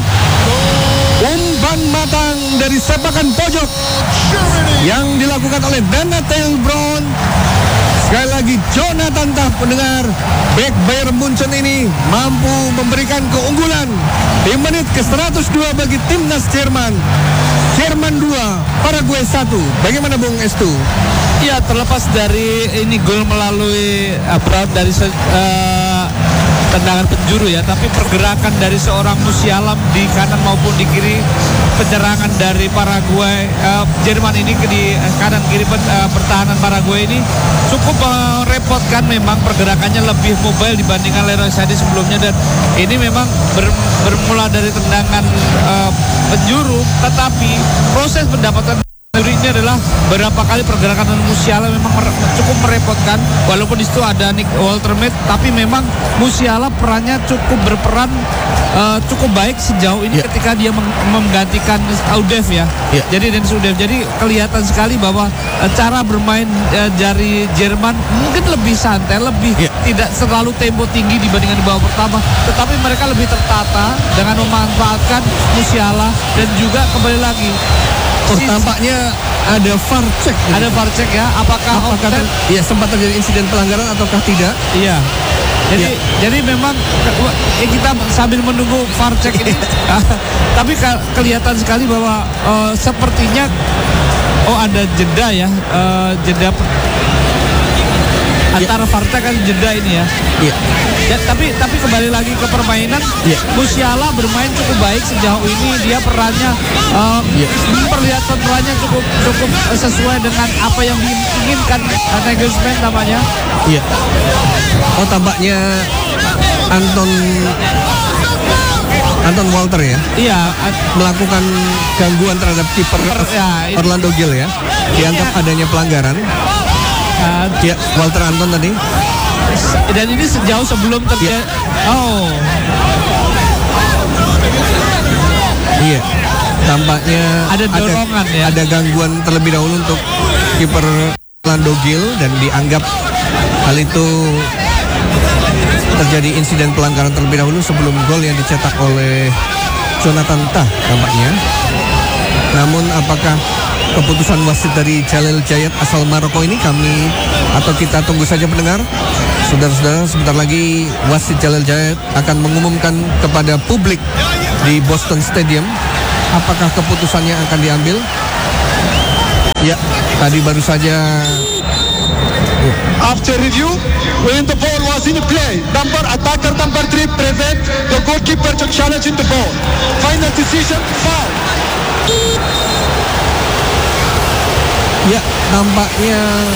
umpan matang dari sepakan pojok yang dilakukan oleh Nathaniel Brown. Sekali lagi Jonathan Tah, pendengar, bek Bayern Munchen ini mampu memberikan keunggulan di menit ke seratus dua bagi timnas Jerman. Jerman dua, Paraguay satu. Bagaimana Bung Estu? Ya, terlepas dari ini gol melalui uh, Brown dari se- uh, tendangan penjuru ya, tapi pergerakan dari seorang Musiala di kanan maupun di kiri penyerangan dari Paraguay, uh, Jerman ini ke di uh, kanan kiri pen, uh, pertahanan Paraguay ini cukup merepotkan. Memang pergerakannya lebih mobile dibandingkan Leroy Sané sebelumnya, dan ini memang ber, bermula dari tendangan uh, penjuru, tetapi proses mendapatkan ini adalah beberapa kali pergerakan dari Musiala memang mer- cukup merepotkan. Walaupun di situ ada Nick Woltermet, tapi memang Musiala perannya cukup berperan uh, cukup baik sejauh ini yeah. ketika dia meng- menggantikan Udev ya. Yeah. Jadi Dennis Udev. Jadi kelihatan sekali bahwa uh, cara bermain uh, dari Jerman mungkin lebih santai, lebih yeah. tidak terlalu tempo tinggi dibandingkan di babak pertama, tetapi mereka lebih tertata dengan memanfaatkan Musiala, dan juga kembali lagi Oh, tampaknya ada V A R check. Ada V A R check ya. Apakah, Apakah ter, ya sempat terjadi insiden pelanggaran ataukah tidak? Iya. Jadi ya. jadi memang ya kita sambil menunggu V A R check ini, tapi ke, kelihatan sekali bahwa uh, sepertinya oh ada jeda ya, uh, jeda antara V A R check kan jeda ini ya. Iya. Ya, tapi tapi kembali lagi ke permainan, yeah. Musiala bermain cukup baik sejauh ini. Dia perannya uh, yeah. memperlihatkan perannya cukup cukup sesuai dengan apa yang diinginkan uh, Nagelsmann namanya. Iya. Oh, tampaknya Anton Anton Walter ya. Iya, melakukan gangguan terhadap kiper ya, Orlando Gil ya. Dianggap adanya pelanggaran. Uh, ya, Walter Anton tadi. Dan ini sejauh sebelum terjadi. Ya. Oh. Iya. Tampaknya ada dorongan ada, ya. Ada gangguan terlebih dahulu untuk kiper Orlando Gil dan dianggap hal itu terjadi insiden pelanggaran terlebih dahulu sebelum gol yang dicetak oleh Jonathan Tah tampaknya. Namun apakah keputusan wasit dari Jalil Jayat asal Maroko ini kami atau kita tunggu saja pendengar. Saudara-saudara, sebentar lagi wasit Jalil Jayat akan mengumumkan kepada publik di Boston Stadium apakah keputusannya akan diambil. Ya, tadi baru saja. After review, when the ball was in play, number attacker number three prevent the goalkeeper to challenge in the ball. Final decision, foul. Ya, tampaknya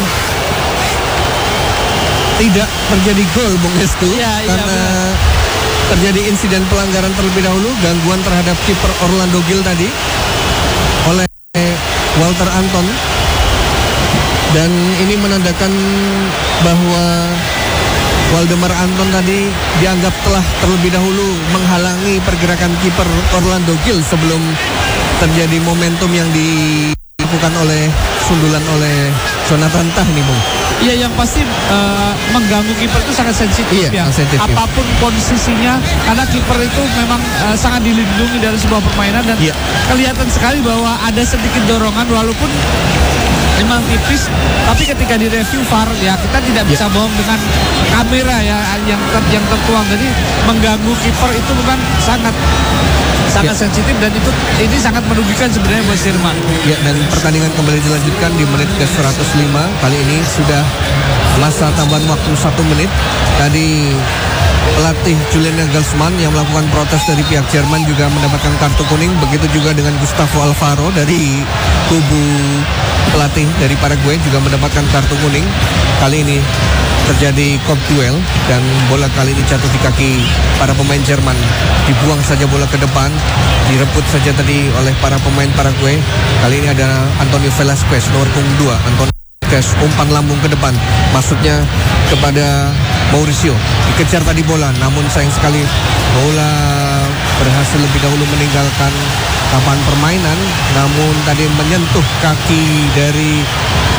tidak terjadi gol, Bung Estu, ya, karena ya, terjadi insiden pelanggaran terlebih dahulu, gangguan terhadap kiper Orlando Gil tadi oleh Walter Anton. Dan ini menandakan bahwa Waldemar Anton tadi dianggap telah terlebih dahulu menghalangi pergerakan kiper Orlando Gil sebelum terjadi momentum yang dilakukan oleh sundulan oleh Jonathan Tah nih, Bung. Iya, yang pasti uh, mengganggu kiper itu sangat sensitif iya, ya. Sensitif, apapun ya. Posisinya, karena kiper itu memang uh, sangat dilindungi dari sebuah permainan dan iya. Kelihatan sekali bahwa ada sedikit dorongan walaupun memang tipis, tapi ketika di review V A R ya kita tidak bisa yeah. bohong dengan kamera ya yang ter, yang tertuang. Jadi mengganggu kiper itu bukan sangat sangat yeah. sensitif dan itu ini sangat merugikan sebenarnya buat Jerman. Ya, dan pertandingan kembali dilanjutkan di menit ke seratus lima. Kali ini sudah masa tambahan waktu satu menit. Tadi pelatih Julian Nagelsmann yang melakukan protes dari pihak Jerman juga mendapatkan kartu kuning. Begitu juga dengan Gustavo Alfaro dari kubu pelatih dari Paraguay juga mendapatkan kartu kuning. Kali ini terjadi kop duel dan bola kali ini jatuh di kaki para pemain Jerman. Dibuang saja bola ke depan, direbut saja tadi oleh para pemain Paraguay. Kali ini ada Antonio Velasquez nomor punggung dua. Antonio Velasquez umpan lambung ke depan, maksudnya kepada Mauricio. Dikejar tadi bola, namun sayang sekali bola berhasil lebih dahulu meninggalkan papan permainan, namun tadi menyentuh kaki dari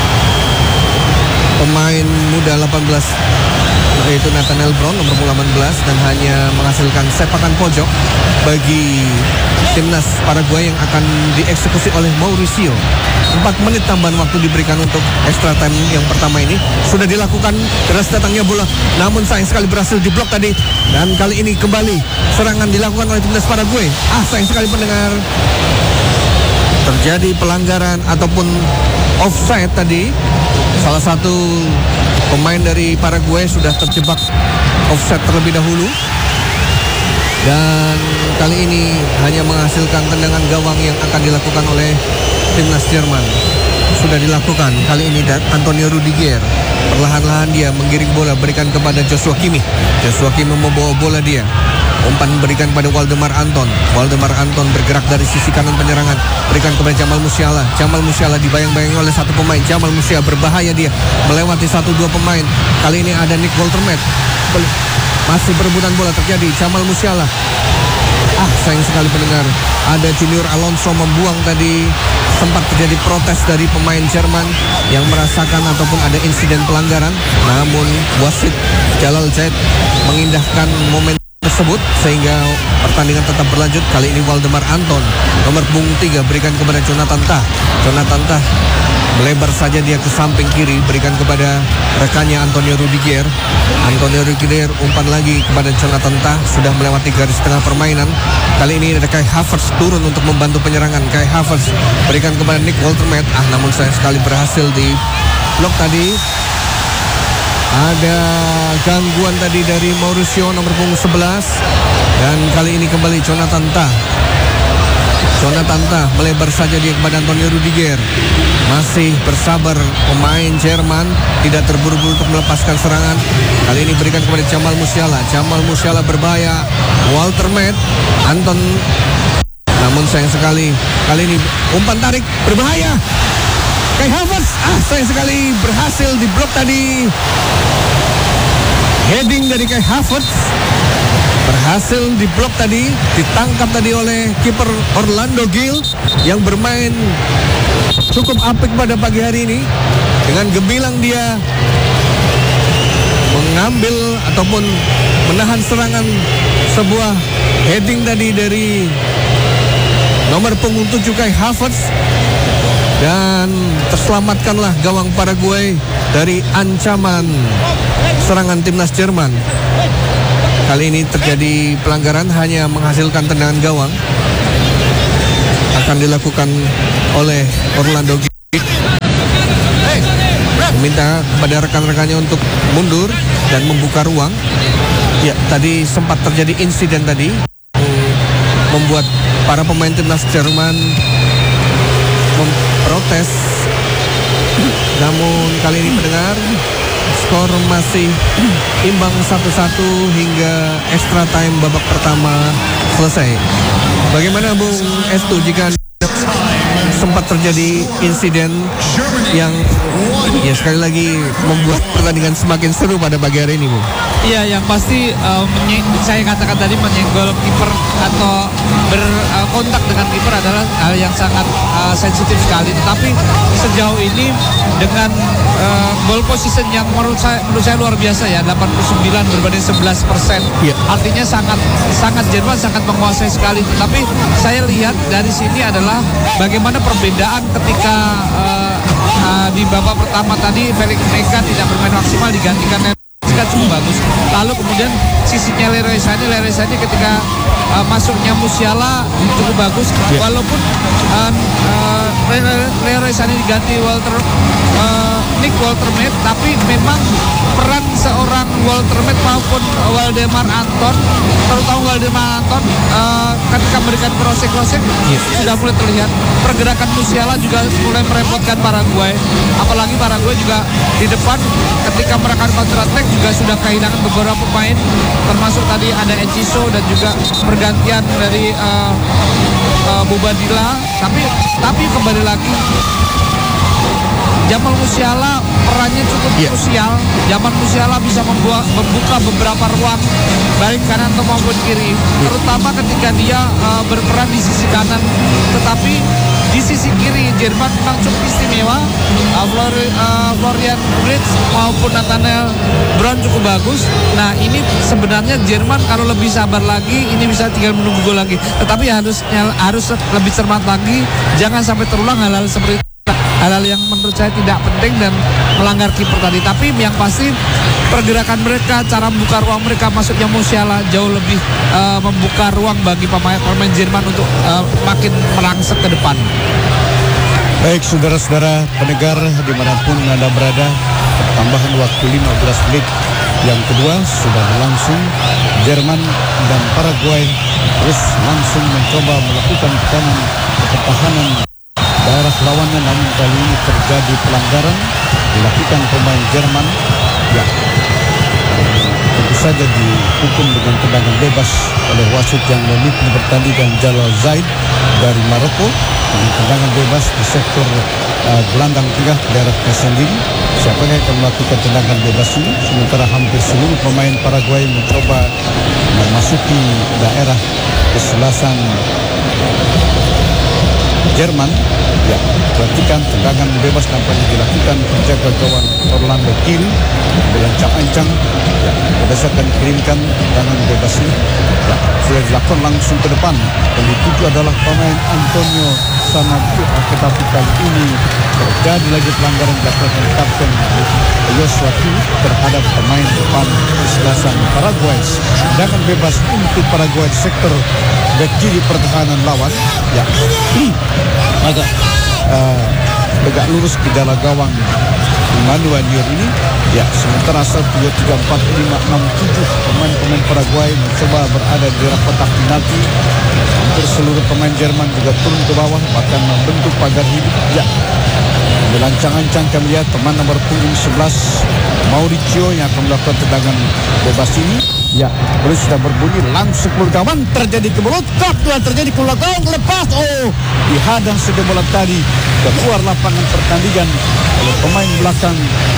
pemain muda delapan belas yaitu Nathaniel Brown nomor delapan belas dan hanya menghasilkan sepakan pojok bagi timnas Paraguay yang akan dieksekusi oleh Mauricio. empat menit tambahan waktu diberikan untuk extra time yang pertama ini sudah dilakukan. Deras datangnya bola, namun sayang sekali berhasil diblok tadi. Dan kali ini kembali serangan dilakukan oleh timnas Paraguay. Ah, sayang sekali pendengar, terjadi pelanggaran ataupun offside tadi. Salah satu pemain dari Paraguay sudah terjebak offside terlebih dahulu. Dan kali ini hanya menghasilkan tendangan gawang yang akan dilakukan oleh timnas Jerman. Sudah dilakukan kali ini dan Antonio Rudiger perlahan-lahan dia menggiring bola, berikan kepada Joshua Kimmich. Joshua Kimmich membawa bola dia. Umpan berikan pada Waldemar Anton. Waldemar Anton bergerak dari sisi kanan penyerangan, berikan kepada Jamal Musiala. Jamal Musiala dibayang-bayangi oleh satu pemain. Jamal Musiala berbahaya, dia melewati satu dua pemain. Kali ini ada Nick Woltermet. Masih perebutan bola terjadi. Jamal Musiala. Ah, sayang sekali pendengar, ada Junior Alonso membuang tadi. Sempat terjadi protes dari pemain Jerman yang merasakan ataupun ada insiden pelanggaran. Namun wasit Jalil Jayat mengindahkan momen tersebut sehingga pertandingan tetap berlanjut. Kali ini Waldemar Anton nomor punggung tiga berikan kepada Jonathan Tah. Jonathan Tah melebar saja dia ke samping kiri, berikan kepada rekannya Antonio Rudiger. Antonio Rudiger umpan lagi kepada Jonathan Tah, sudah melewati garis tengah permainan. Kali ini ada Kai Havertz turun untuk membantu penyerangan. Kai Havertz berikan kepada Nick Woltermet. Ah, namun sayang sekali berhasil di blok tadi. Ada gangguan tadi dari Mauricio nomor punggung sebelas. Dan kali ini kembali Jonathan Tah. Jonathan Tah melebar saja dia kepada Antonio Rudiger. Masih bersabar pemain Jerman, tidak terburu-buru untuk melepaskan serangan. Kali ini berikan kepada Jamal Musiala. Jamal Musiala berbahaya. Walter Met, Anton, namun sayang sekali kali ini umpan tarik berbahaya. Kai Havertz, ah sayang sekali berhasil diblok tadi. Heading dari Kai Havertz berhasil diblok tadi, ditangkap tadi oleh kiper Orlando Gil yang bermain cukup apik pada pagi hari ini. Dengan gemilang dia mengambil ataupun menahan serangan sebuah heading tadi dari nomor punggung tujuh Kai Havertz, dan terselamatkanlah gawang Paraguay dari ancaman serangan timnas Jerman. Kali ini terjadi pelanggaran, hanya menghasilkan tendangan gawang. Akan dilakukan oleh Orlando Gil. Meminta kepada rekan-rekannya untuk mundur dan membuka ruang. Ya, tadi sempat terjadi insiden tadi membuat para pemain timnas Jerman memprotes. Namun kali ini mendengar skor masih imbang satu satu hingga extra time babak pertama selesai. Bagaimana Bung Estu jika sempat terjadi insiden yang ya sekali lagi membuat pertandingan semakin seru pada pagi hari ini, Bu? Iya, yang pasti uh, menye- saya katakan tadi menyenggol kiper atau berkontak uh, dengan kiper adalah hal yang sangat uh, sensitif sekali. Tetapi sejauh ini dengan uh, ball position yang menurut saya, menurut saya luar biasa ya, delapan puluh sembilan berbanding sebelas persen. Ya. Artinya sangat sangat Jerman sangat menguasai sekali. Tetapi saya lihat dari sini adalah bagaimana perbedaan ketika uh, uh, di babak pertama tadi Felix Meka tidak bermain maksimal, digantikan cukup bagus. Lalu kemudian sisinya Leroy Sané, Leroy Sané ketika uh, masuknya Musiala cukup bagus. Yeah. Walaupun uh, uh, Leroy Sané diganti Walter uh, Nick Walter Met, tapi memang peran seorang Walter Met maupun Waldemar Anton, terutama Waldemar Anton uh, ketika memberikan crossing-crossing yeah. sudah mulai terlihat. Pergerakan Musiala juga mulai merepotkan Paraguay. Apalagi Paraguay juga di depan ketika mereka counter attack juga sudah kehilangan beberapa pemain, termasuk tadi ada Enciso dan juga pergantian dari uh, uh, Bobadilla. Tapi tapi kembali lagi Jamal Musiala perannya cukup yeah. krusial. Jamal Musiala bisa membuat, membuka beberapa ruang baik kanan maupun kiri, yeah. terutama ketika dia uh, berperan di sisi kanan. Tetapi di sisi kiri Jerman memang cukup istimewa. uh, Flor, uh, Florian Wirtz maupun Nathaniel Brown cukup bagus. Nah ini sebenarnya Jerman kalau lebih sabar lagi ini bisa tinggal menunggu gol lagi. Tetapi harus harus lebih cermat lagi, jangan sampai terulang hal-hal seperti itu. Hal-hal yang menurut saya tidak penting dan melanggar kiper tadi. Tapi yang pasti pergerakan mereka, cara membuka ruang mereka, masuknya Musiala jauh lebih uh, membuka ruang bagi pemain-pemain Jerman untuk uh, makin merangsek ke depan. Baik saudara-saudara pendengar dimanapun Anda berada, tambahan waktu lima belas menit yang kedua sudah berlangsung. Jerman dan Paraguay terus langsung mencoba melakukan tekanan pertahanan daerah lawannya, namun kali ini terjadi pelanggaran dilakukan pemain Jerman. Ya, tentu saja dihukum dengan tendangan bebas oleh wasit yang memimpin pertandingan Jalal Zaid dari Maroko dengan tendangan bebas di sektor uh, gelandang tengah daerah Kasendin. Siapa yang akan melakukan tendangan bebas ini? Sementara hampir seluruh pemain Paraguay mencoba memasuki daerah kesebelasan Jerman. Ya, perhatikan tendangan bebas nampaknya dilakukan penjaga gawang Orlando Gil, berancang-ancang. Ya, berdasarkan kirimkan tendangan bebas ini, ya, sudah dilakukan langsung ke depan. Dan dituju adalah pemain Antonio Sanadu. Tetapi kali ini terjadi lagi pelanggaran dilakukan kapten Joshua Tu terhadap pemain depan kesebelasan Paraguay. Tendangan bebas untuk Paraguay sektor back kiri pertahanan lawan. Ya, agak uh, tegak lurus ke dalam gawang Manuel Neuer ini. Ya, sementara satu, dua, tiga, empat, lima, enam, tujuh pemain-pemain Paraguay mencoba berada di arah kotak penalti. Hampir seluruh pemain Jerman juga turun ke bawah, bahkan membentuk pagar hidup. Ya, Melancang-ancang kami lihat teman nomor punggung sebelas Mauricio yang akan melakukan tendangan bebas ini. Ya, boleh sudah berbunyi langsung keluar kawan, terjadi kebelut, kap tuan terjadi keluar gawang, lepas, oh dihadang saja bola tadi keluar lapangan pertandingan oleh pemain belakang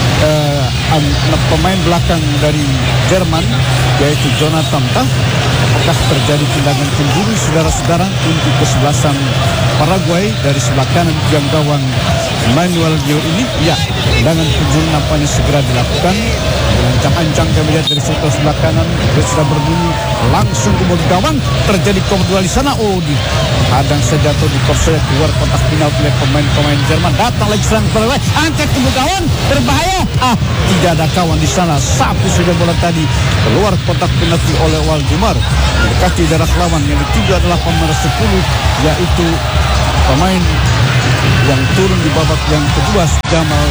uh, pemain belakang dari Jerman, yaitu Jonathan Tah. Apakah terjadi tendangan penjuru saudara-saudara untuk kesebelasan Paraguay dari sebelah kanan tiang gawang Manuel Neuer ini? Ya, tendangan penjuru nampaknya segera dilakukan. Melancang-ancang kami lihat dari sebelah kanan, dia sudah berbunyi langsung ke bola gawang, terjadi kontrol di sana. Oh, di hadang saja atau di korset keluar kotak penalti oleh pemain-pemain Jerman. Datang lagi serang Paraguay, angkat ke bola gawang, berbahaya. Ah, tidak ada kawan di sana. Sapu saja bola tadi keluar kotak penalti oleh Waldemar. Mendekati darah lawan. Yang ketiga adalah pemain sepuluh, yaitu pemain yang turun di babak yang kedua, Jamal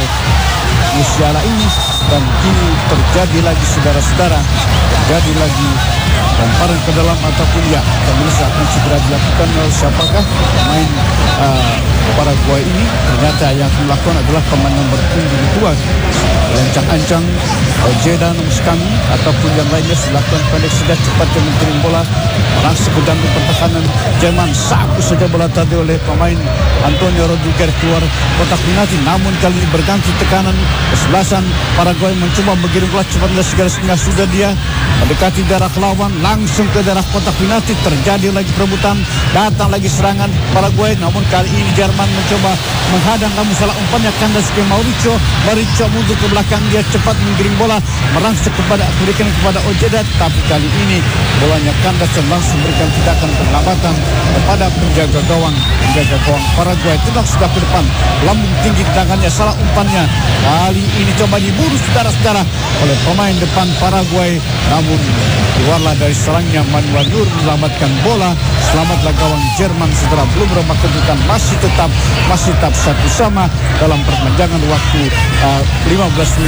Musiala ini. Dan kini terjadi lagi saudara-saudara, terjadi lagi lemparan ke dalam ataupun ya pemirsa akan segera dilakukan oleh siapakah pemain uh, Paraguay ini. Ternyata yang melakukan adalah pemain nomor punggung dua, lancang-ancang Ojeda Nomskami ataupun yang lainnya dilakukan pendek sudah cepat mengirim bola langsung ke dalam pertahanan Jerman. Sapu saja bola tadi oleh pemain Antonio Rodriguez keluar kotak penalti, namun kali ini berganti tekanan kesebelasan Paraguay mencoba mengirim bola cepat dan segera sehingga sudah dia mendekati darah lawan langsung ke darah kotak penalti. Terjadi lagi perebutan, datang lagi serangan Paraguay, namun kali ini Jerman mencoba menghadang, namun salah umpannya kandas ke Mauricio. Mauricio mundur ke belakang, dia cepat mengirim bola merangsek kepada berikan kepada Ojeda, tapi kali ini bolanya kandas dan langsung berikan tindakan penyelamatan kepada penjaga gawang penjaga gawang Paraguay. Tendang sudah ke depan, lambung tinggi tangannya, salah umpannya kali ini coba diburu saudara-saudara oleh pemain depan Paraguay, namun keluarlah dari serangnya Manuel Neuer menyelamatkan bola. Selamatlah gawang Jerman setelah belum berubah kedudukan masih tetap masih tetap satu sama dalam perpanjangan waktu uh, lima belas